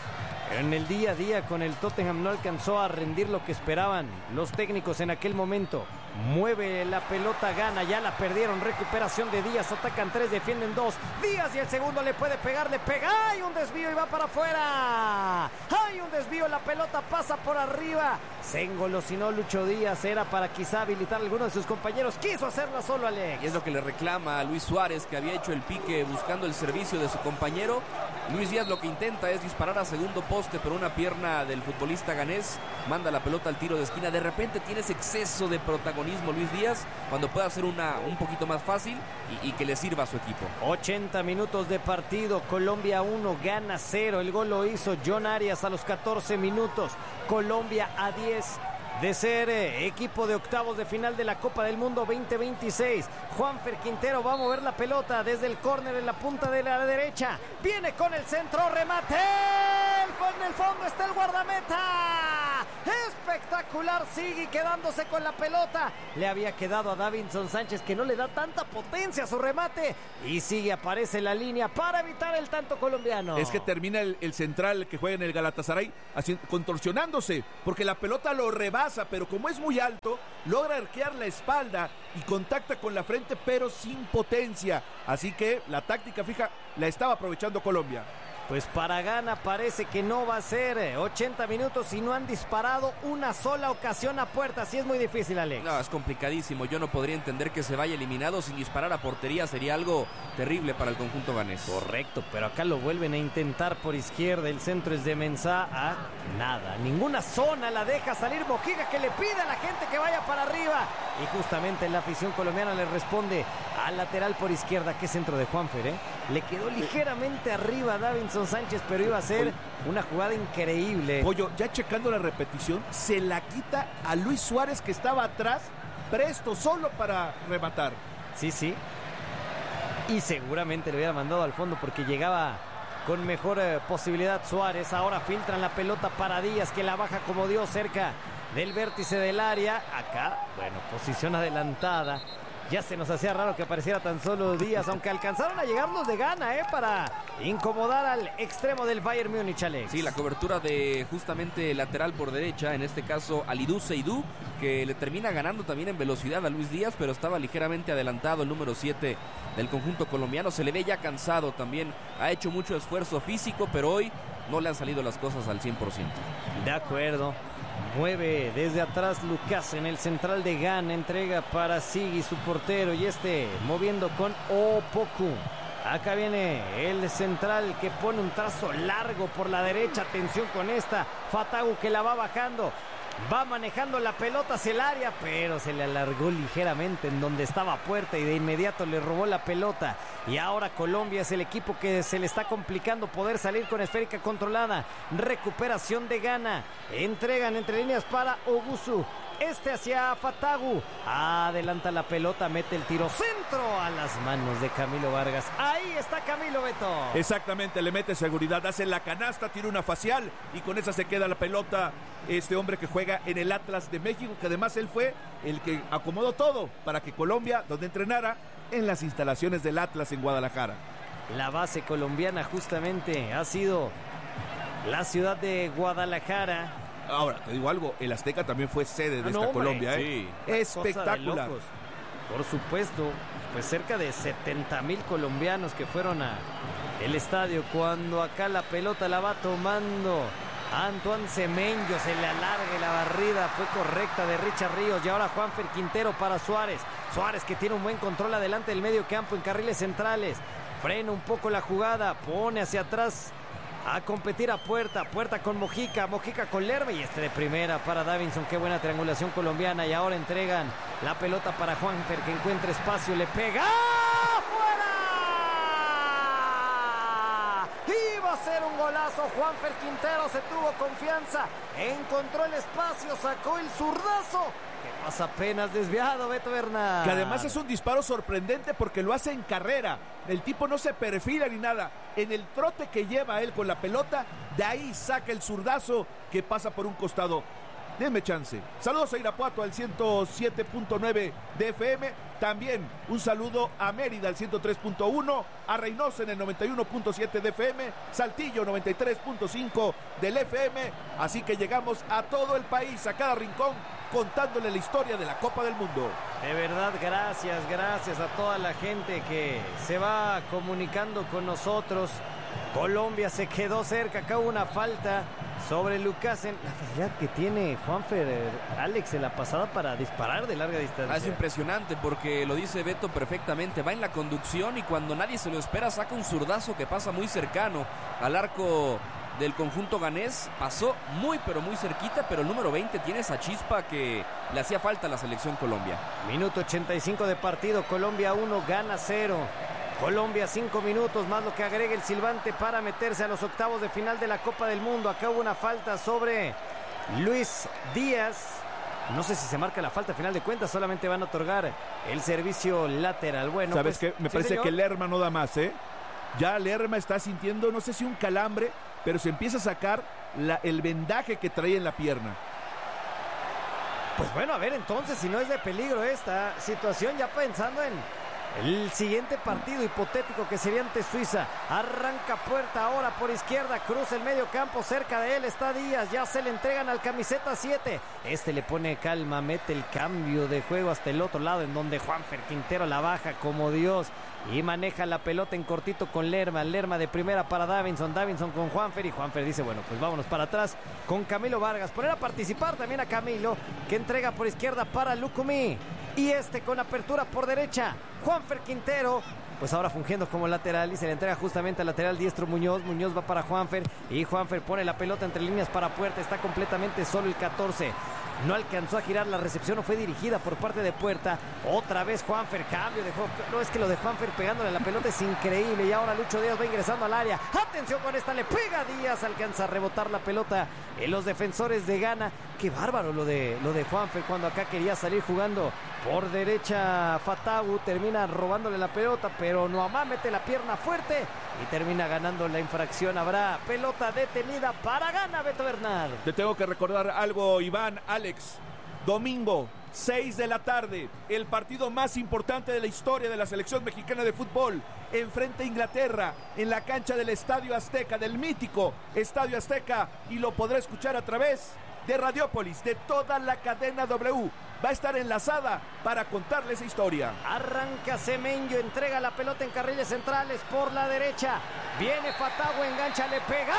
En el día a día con el Tottenham no alcanzó a rendir lo que esperaban los técnicos en aquel momento. Mueve la pelota, Ghana, ya la perdieron. Recuperación de Díaz, atacan 3, defienden 2. Díaz y el segundo le puede pegar, le pega. ¡Hay un desvío y va para afuera! ¡Hay un desvío! La pelota pasa por arriba. Se engolosinó Lucho Díaz, era para quizá habilitar a alguno de sus compañeros. Quiso hacerla solo, Alex. Y es lo que le reclama a Luis Suárez, que había hecho el pique buscando el servicio de su compañero. Luis Díaz lo que intenta es disparar a segundo poste, poste, pero una pierna del futbolista ganés manda la pelota al tiro de esquina. De repente tienes exceso de protagonismo Luis Díaz, cuando puede hacer un poquito más fácil y que le sirva a su equipo. 80 minutos de partido, Colombia 1, Ghana 0. El gol lo hizo John Arias a los 14 minutos. Colombia a 10 de ser equipo de octavos de final de la Copa del Mundo 2026. Juanfer Quintero va a mover la pelota desde el córner en la punta de la derecha. Viene con el centro, remate. En el fondo está el guardameta. Espectacular, Siggy quedándose con la pelota. Le había quedado a Davinson Sánchez, que no le da tanta potencia a su remate. Y Siggy aparece en la línea para evitar el tanto colombiano. Es que termina el central que juega en el Galatasaray contorsionándose, porque la pelota lo rebasa, pero como es muy alto, logra arquear la espalda y contacta con la frente, pero sin potencia. Así que la táctica fija la estaba aprovechando Colombia. Pues para Ghana parece que no va a ser 80 minutos y no han disparado una sola ocasión a puerta. Así es muy difícil, Alex. No, es complicadísimo. Yo no podría entender que se vaya eliminado sin disparar a portería. Sería algo terrible para el conjunto ganés. Correcto, pero acá lo vuelven a intentar por izquierda. El centro es de Mensah a nada. Ninguna zona la deja salir Mojica, que le pide a la gente que vaya para arriba. Y justamente la afición colombiana le responde al lateral por izquierda. Qué centro de Juanfer, ¿eh? Le quedó ligeramente arriba a Davinson Sánchez, pero iba a ser una jugada increíble. Pollo, ya checando la repetición, se la quita a Luis Suárez, que estaba atrás, presto, solo para rematar. Sí. Y seguramente le hubiera mandado al fondo porque llegaba con mejor posibilidad Suárez. Ahora filtran la pelota para Díaz, que la baja como Dios cerca del vértice del área. Acá, bueno, posición adelantada. Ya se nos hacía raro que apareciera tan solo Díaz, aunque alcanzaron a llegar los de Ghana, para incomodar al extremo del Bayern Múnich, Alex. Sí, la cobertura de justamente lateral por derecha, en este caso Alidou Seydou, que le termina ganando también en velocidad a Luis Díaz, pero estaba ligeramente adelantado el número 7 del conjunto colombiano. Se le ve ya cansado también, ha hecho mucho esfuerzo físico, pero hoy no le han salido las cosas al 100%. De acuerdo. Mueve desde atrás Lucas en el central de Ghana, entrega para Siggy, su portero, y moviendo con Opoku. Acá viene el central que pone un trazo largo por la derecha. Atención con esta, Fatagu, que la va bajando. Va manejando la pelota hacia el área, pero se le alargó ligeramente en donde estaba Puerta y de inmediato le robó la pelota. Y ahora Colombia es el equipo que se le está complicando poder salir con esférica controlada. Recuperación de Ghana. Entregan entre líneas para Ogusu. Hacia Fatagu. Adelanta la pelota, mete el tiro. Centro a las manos de Camilo Vargas. Ahí está Camilo, Beto. Exactamente, le mete seguridad, hace la canasta, tira una facial y con esa se queda la pelota. Este hombre que juega en el Atlas de México, que además él fue el que acomodó todo para que Colombia, donde entrenara, en las instalaciones del Atlas en Guadalajara. La base colombiana justamente ha sido la ciudad de Guadalajara. Ahora, te digo algo, el Azteca también fue sede de esta Colombia, sí. Espectacular. Por supuesto, pues cerca de 70,000 colombianos que fueron a el estadio. Cuando acá la pelota la va tomando Antoine Semenyo, se le alarga la barrida, fue correcta de Richard Ríos. Y ahora Juanfer Quintero para Suárez. Suárez, que tiene un buen control adelante del medio campo en carriles centrales. Frena un poco la jugada, pone hacia atrás a competir a Puerta con Mojica con Lerma y de primera para Davinson. Qué buena triangulación colombiana. Y ahora entregan la pelota para Juanfer, que encuentra espacio, le pega ¡fuera! Iba a ser un golazo. Juanfer Quintero se tuvo confianza, encontró el espacio, sacó el zurdazo que pasa apenas desviado, Beto Bernal. Que además es un disparo sorprendente porque lo hace en carrera. El tipo no se perfila ni nada. En el trote que lleva él con la pelota, de ahí saca el zurdazo que pasa por un costado. Denme chance. Saludos a Irapuato al 107.9 de FM. También un saludo a Mérida al 103.1, a Reynosa en el 91.7 de FM, Saltillo 93.5 del FM. Así que llegamos a todo el país, a cada rincón, contándole la historia de la Copa del Mundo. De verdad, gracias a toda la gente que se va comunicando con nosotros. Colombia se quedó cerca, acá hubo una falta sobre Lucasen. La facilidad que tiene Juanfer, Alex, en la pasada para disparar de larga distancia. Es impresionante porque lo dice Beto perfectamente, va en la conducción y cuando nadie se lo espera saca un zurdazo que pasa muy cercano al arco del conjunto ganés pasó muy pero muy cerquita, pero el número 20 tiene esa chispa que le hacía falta a la selección Colombia. Minuto 85 de partido, Colombia 1, Ghana 0. Colombia 5 minutos más lo que agrega el silbante para meterse a los octavos de final de la Copa del Mundo. Acá hubo una falta sobre Luis Díaz. No sé si se marca la falta, a final de cuentas solamente van a otorgar el servicio lateral. Bueno, ¿sabes pues, qué? Me parece que Lerma no da más, ¿eh? Ya Lerma está sintiendo, no sé si un calambre, pero se empieza a sacar el vendaje que trae en la pierna. Pues bueno, a ver entonces si no es de peligro esta situación, ya pensando en el siguiente partido hipotético que sería ante Suiza. Arranca Puerta ahora por izquierda, cruza el medio campo, cerca de él está Díaz, ya se le entregan al camiseta 7. Este le pone calma, mete el cambio de juego hasta el otro lado, en donde Juanfer Quintero la baja como Dios y maneja la pelota en cortito con Lerma. Lerma de primera para Davinson con Juanfer, y Juanfer dice, bueno, pues vámonos para atrás con Camilo Vargas. Poner a participar también a Camilo, que entrega por izquierda para Lucumí. Y con apertura por derecha, Juanfer Quintero, pues ahora fungiendo como lateral, y se le entrega justamente al lateral diestro Muñoz. Muñoz va para Juanfer, y Juanfer pone la pelota entre líneas para Puerta. Está completamente solo el 14. No alcanzó a girar la recepción, no fue dirigida por parte de Puerta. Otra vez Juanfer, cambio de juego. No, es que lo de Juanfer pegándole a la pelota es increíble. Y ahora Lucho Díaz va ingresando al área. Atención con esta, le pega Díaz, alcanza a rebotar la pelota en los defensores de Ghana. Qué bárbaro lo de Juanfer, cuando acá quería salir jugando por derecha. Fatawu termina robándole la pelota, pero Noamá mete la pierna fuerte y termina ganando la infracción. Habrá pelota detenida para Ghana, Beto Bernard. Te tengo que recordar algo, Iván, Alex. Domingo, 6 de la tarde, el partido más importante de la historia de la selección mexicana de fútbol. Enfrenta a Inglaterra en la cancha del Estadio Azteca, del mítico Estadio Azteca, y lo podrá escuchar a través de Radiópolis, de toda la cadena W. Va a estar enlazada para contarle esa historia. Arranca Semenyo, entrega la pelota en carriles centrales por la derecha. Viene Fatawu, engancha, le pega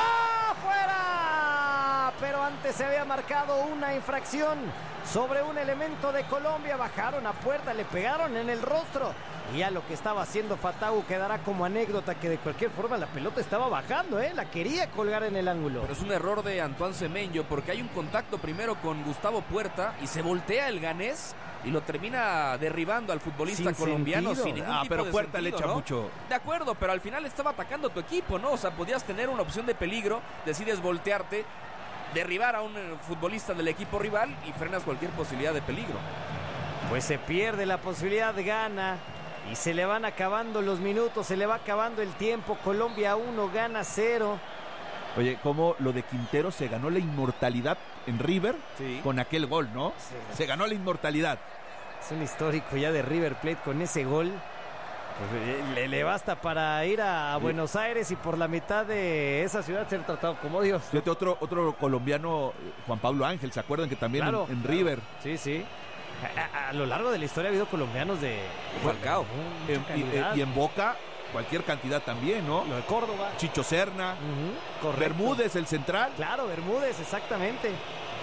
¡fuera! Pero antes se había marcado una infracción sobre un elemento de Colombia. Bajaron a Puerta, le pegaron en el rostro. Y ya lo que estaba haciendo Fatawu quedará como anécdota, que de cualquier forma la pelota estaba bajando, la quería colgar en el ángulo. Pero es un error de Antoine Semenyo, porque hay un contacto primero con Gustavo Puerta y se voltea el ganés y lo termina derribando al futbolista colombiano sin ningún tipo pero de Puerta sentido, le echa ¿no? mucho. De acuerdo, pero al final estaba atacando a tu equipo, ¿no? O sea, podías tener una opción de peligro, decides voltearte, derribar a un futbolista del equipo rival y frenas cualquier posibilidad de peligro. Pues se pierde la posibilidad de Ghana y se le van acabando los minutos, se le va acabando el tiempo. Colombia 1, Ghana 0. Oye, cómo lo de Quintero se ganó la inmortalidad en River, sí, con aquel gol, ¿no? Sí. Se ganó la inmortalidad. Es un histórico ya de River Plate con ese gol. Pues le basta para ir a Buenos Aires y por la mitad de esa ciudad ser tratado como Dios. Fíjate, otro colombiano, Juan Pablo Ángel, ¿se acuerdan que también claro, en River? Sí, sí. A lo largo de la historia ha habido colombianos de Falcao. Y en Boca, cualquier cantidad también, ¿no? Lo de Córdoba. Chicho Serna. Correcto. Bermúdez, el central. Claro, Bermúdez, exactamente.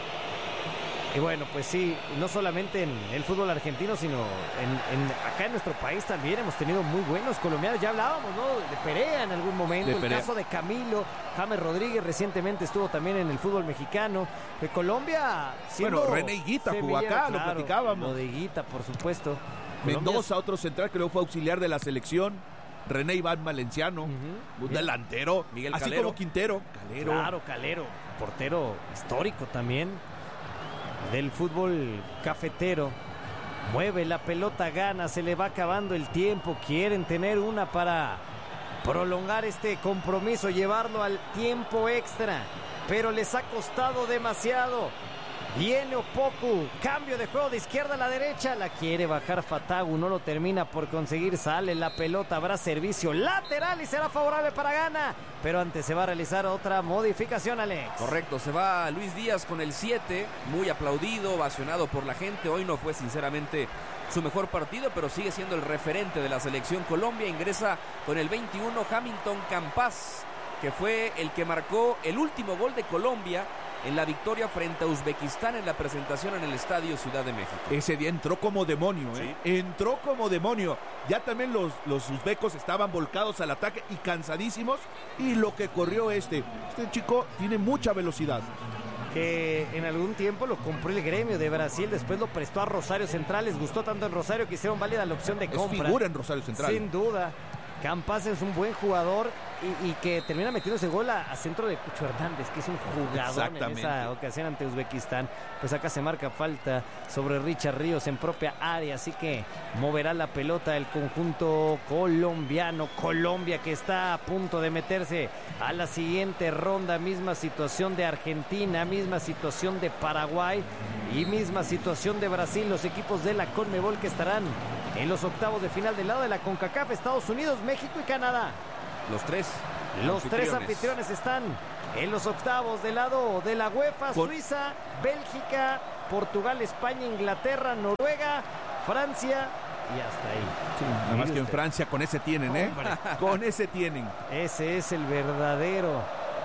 Y bueno, pues sí, no solamente en el fútbol argentino, sino acá en nuestro país también hemos tenido muy buenos colombianos. Ya hablábamos, ¿no? De Perea en algún momento, el caso de Camilo, James Rodríguez recientemente estuvo también en el fútbol mexicano. De Colombia, bueno, René Higuita jugó acá, claro, lo platicábamos. Lo de Higuita, por supuesto. Mendoza, otro central que luego fue auxiliar de la selección. René Iván Valenciano, un delantero, Miguel así Calero. Como Quintero. Claro, Calero, portero histórico también del fútbol cafetero. Mueve la pelota Ghana, se le va acabando el tiempo, quieren tener una para prolongar este compromiso, llevarlo al tiempo extra, pero les ha costado demasiado. Viene Opoku, cambio de juego de izquierda a la derecha, la quiere bajar Fatawu, no lo termina por conseguir, sale la pelota, habrá servicio lateral y será favorable para Ghana, pero antes se va a realizar otra modificación, Alex. Correcto, se va Luis Díaz con el 7, muy aplaudido, ovacionado por la gente. Hoy no fue sinceramente su mejor partido, pero sigue siendo el referente de la selección Colombia. Ingresa con el 21 Hamilton Campas. que fue el que marcó el último gol de Colombia en la victoria frente a Uzbekistán en la presentación en el Estadio Ciudad de México. Ese día entró como demonio, Sí. Entró como demonio. Ya también los uzbecos estaban volcados al ataque y cansadísimos. Y lo que corrió este chico tiene mucha velocidad. Que en algún tiempo lo compró el Gremio de Brasil, después lo prestó a Rosario Central, les gustó tanto en Rosario que hicieron válida la opción de compra. Es figura en Rosario Central. Sin duda. Campas es un buen jugador y que termina metiendo ese gol a centro de Cucho Hernández, que es un jugador en esa ocasión ante Uzbekistán. Pues acá se marca falta sobre Richard Ríos en propia área, así que moverá la pelota el conjunto colombiano. Colombia que está a punto de meterse a la siguiente ronda. Misma situación de Argentina, misma situación de Paraguay y misma situación de Brasil. Los equipos de la CONMEBOL que estarán en los octavos de final del lado de la CONCACAF, Estados Unidos, México y Canadá. Los tres anfitriones están en los octavos del lado de la UEFA. Suiza, Bélgica, Portugal, España, Inglaterra, Noruega, Francia y hasta ahí. Sí, nada más que en Francia con ese tienen, Con ese tienen. Ese es el verdadero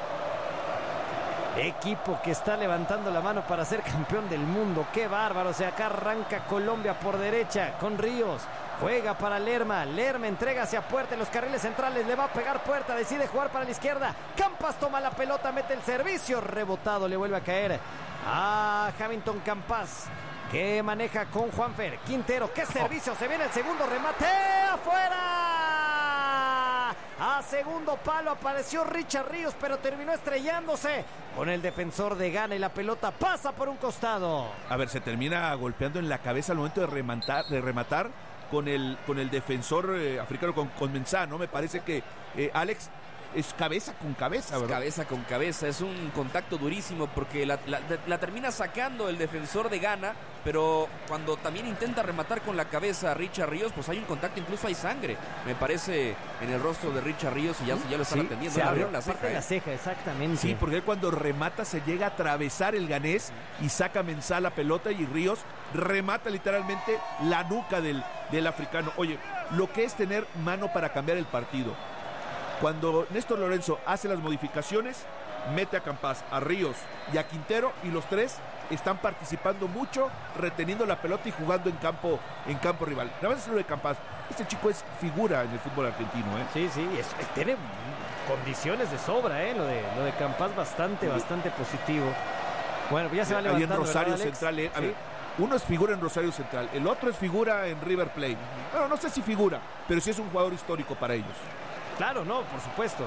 equipo que está levantando la mano para ser campeón del mundo. ¡Qué bárbaro! O sea, acá arranca Colombia por derecha con Ríos. Juega para Lerma. Lerma entrega hacia Puerta en los carriles centrales. Le va a pegar Puerta. Decide jugar para la izquierda. Campas toma la pelota. Mete el servicio. Rebotado. Le vuelve a caer a Hamilton Campas, que maneja con Juanfer Quintero. ¡Qué servicio! Se viene el segundo remate. ¡Afuera! A segundo palo apareció Richard Ríos, pero terminó estrellándose con el defensor de Ghana y la pelota pasa por un costado. A ver, se termina golpeando en la cabeza al momento de rematar con el defensor africano, con Mensah, ¿no? Me parece que Alex es cabeza con cabeza, ¿verdad? Cabeza con cabeza, es un contacto durísimo porque la termina sacando el defensor de Ghana, pero cuando también intenta rematar con la cabeza a Richard Ríos, pues hay un contacto, incluso hay sangre, me parece, en el rostro de Richard Ríos y ya lo están atendiendo. Se abrió la ceja, exactamente. Sí, porque él cuando remata se llega a atravesar el ganés y saca Mensah la pelota y Ríos remata literalmente la nuca del africano. Oye, lo que es tener mano para cambiar el partido. Cuando Néstor Lorenzo hace las modificaciones, mete a Campas, a Ríos y a Quintero, y los tres están participando mucho, reteniendo la pelota y jugando en campo rival. Nada más es lo de Campas. Este chico es figura en el fútbol argentino, Sí, tiene condiciones de sobra, Lo de Campas bastante positivo. Bueno, ya se va levantando. Ahí en Rosario, ¿verdad, Central, sí. A ver, uno es figura en Rosario Central, el otro es figura en River Plate. Bueno, no sé si figura, pero sí es un jugador histórico para ellos. Claro, no, por supuesto.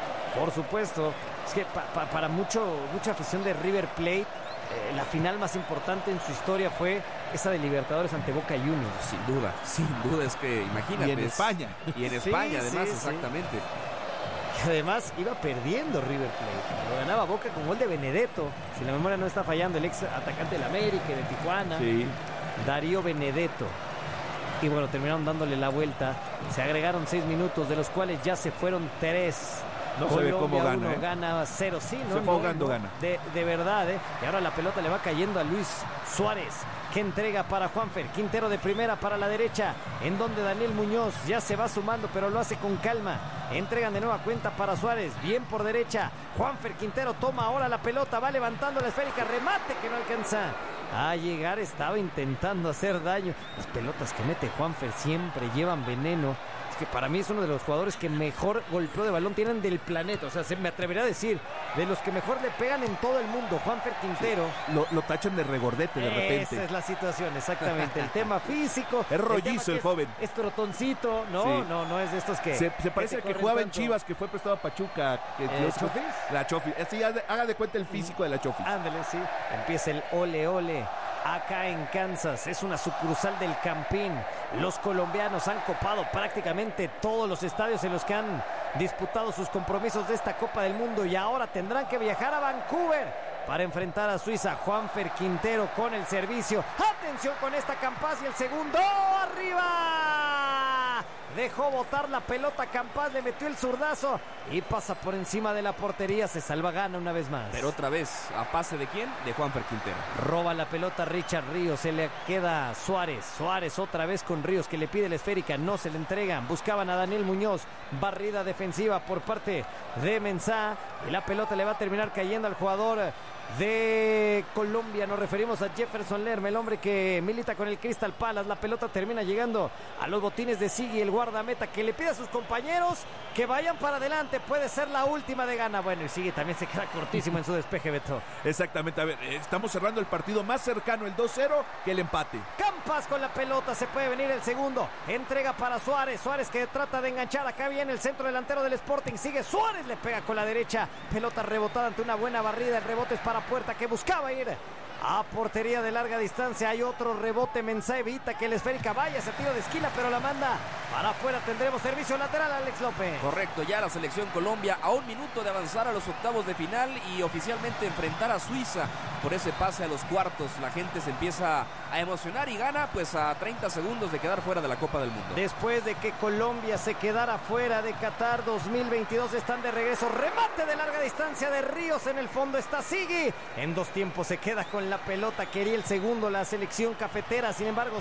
Es que para mucha afición de River Plate, la final más importante en su historia fue esa de Libertadores ante Boca Juniors. Sin duda, es que imagínate. Y en España. Y en España, además, exactamente. Y además iba perdiendo River Plate. Lo ganaba Boca con gol de Benedetto. Si la memoria no está fallando, el ex atacante del América de Tijuana. Sí. Darío Benedetto. Y bueno, terminaron dándole la vuelta. Se agregaron 6 minutos, de los cuales ya se fueron 3. No Colombia se ve cómo gana. Gana 0, sí, ¿no? Se fue ahogando, gana. De verdad, Y ahora la pelota le va cayendo a Luis Suárez, que entrega para Juanfer Quintero de primera para la derecha, en donde Daniel Muñoz ya se va sumando, pero lo hace con calma. Entregan de nueva cuenta para Suárez, bien por derecha. Juanfer Quintero toma ahora la pelota, va levantando la esférica, remate que no alcanza a llegar, estaba intentando hacer daño. Las pelotas que mete Juanfer siempre llevan veneno. Es que para mí es uno de los jugadores que mejor golpeo de balón tienen del planeta. O sea, me atrevería a decir, de los que mejor le pegan en todo el mundo, Juanfer Quintero. Sí, lo tachan de regordete de repente. Esa es la situación, exactamente. El tema físico. Es rollizo el joven. Es trotoncito, ¿no? Sí. No es de estos que... Se parece al que jugaba en Chivas, que fue prestado a Pachuca. ¿Chofis? La Chofis. Así, haga de cuenta el físico de la Chofis. Ándale, sí. Empieza el ole. Acá en Kansas, es una sucursal del Campín. Los colombianos han copado prácticamente todos los estadios en los que han disputado sus compromisos de esta Copa del Mundo y ahora tendrán que viajar a Vancouver para enfrentar a Suiza. Juanfer Quintero con el servicio. Atención con esta Campas y el segundo. ¡Arriba! dejó botar la pelota Campas, le metió el zurdazo y pasa por encima de la portería, se salva Ghana una vez más. Pero otra vez, ¿a pase de quién? De Juanfer Quintero. Roba la pelota Richard Ríos, se le queda Suárez otra vez con Ríos que le pide la esférica, no se le entregan, buscaban a Daniel Muñoz, barrida defensiva por parte de Mensah y la pelota le va a terminar cayendo al jugador de Colombia. Nos referimos a Jefferson Lerma, el hombre que milita con el Crystal Palace. La pelota termina llegando a los botines de Sigui, el guardameta, que le pide a sus compañeros que vayan para adelante. Puede ser la última de Ghana. Bueno, y Sigui también se queda cortísimo en su despeje, Beto. Exactamente, a ver, estamos cerrando el partido más cercano, el 2-0, que el empate. Campas con la pelota, se puede venir el segundo. Entrega para Suárez que trata de enganchar. Acá viene el centro delantero del Sporting. Sigue Suárez, le pega con la derecha. Pelota rebotada ante una buena barrida. El rebote es para Puerta, que buscaba ir a portería de larga distancia. Hay otro rebote, Mensah evita que el esférica vaya ese tiro de esquina, pero la manda para afuera. Tendremos servicio lateral, Alex López. Correcto, ya la selección Colombia a 1 minuto de avanzar a los octavos de final y oficialmente enfrentar a Suiza por ese pase a los cuartos. La gente se empieza a emocionar y Ghana pues a 30 segundos de quedar fuera de la Copa del Mundo. Después de que Colombia se quedara fuera de Qatar 2022, están de regreso. Remate de larga distancia de Ríos, en el fondo está Sigui. En 2 tiempos se queda con la pelota, quería el segundo la selección cafetera, sin embargo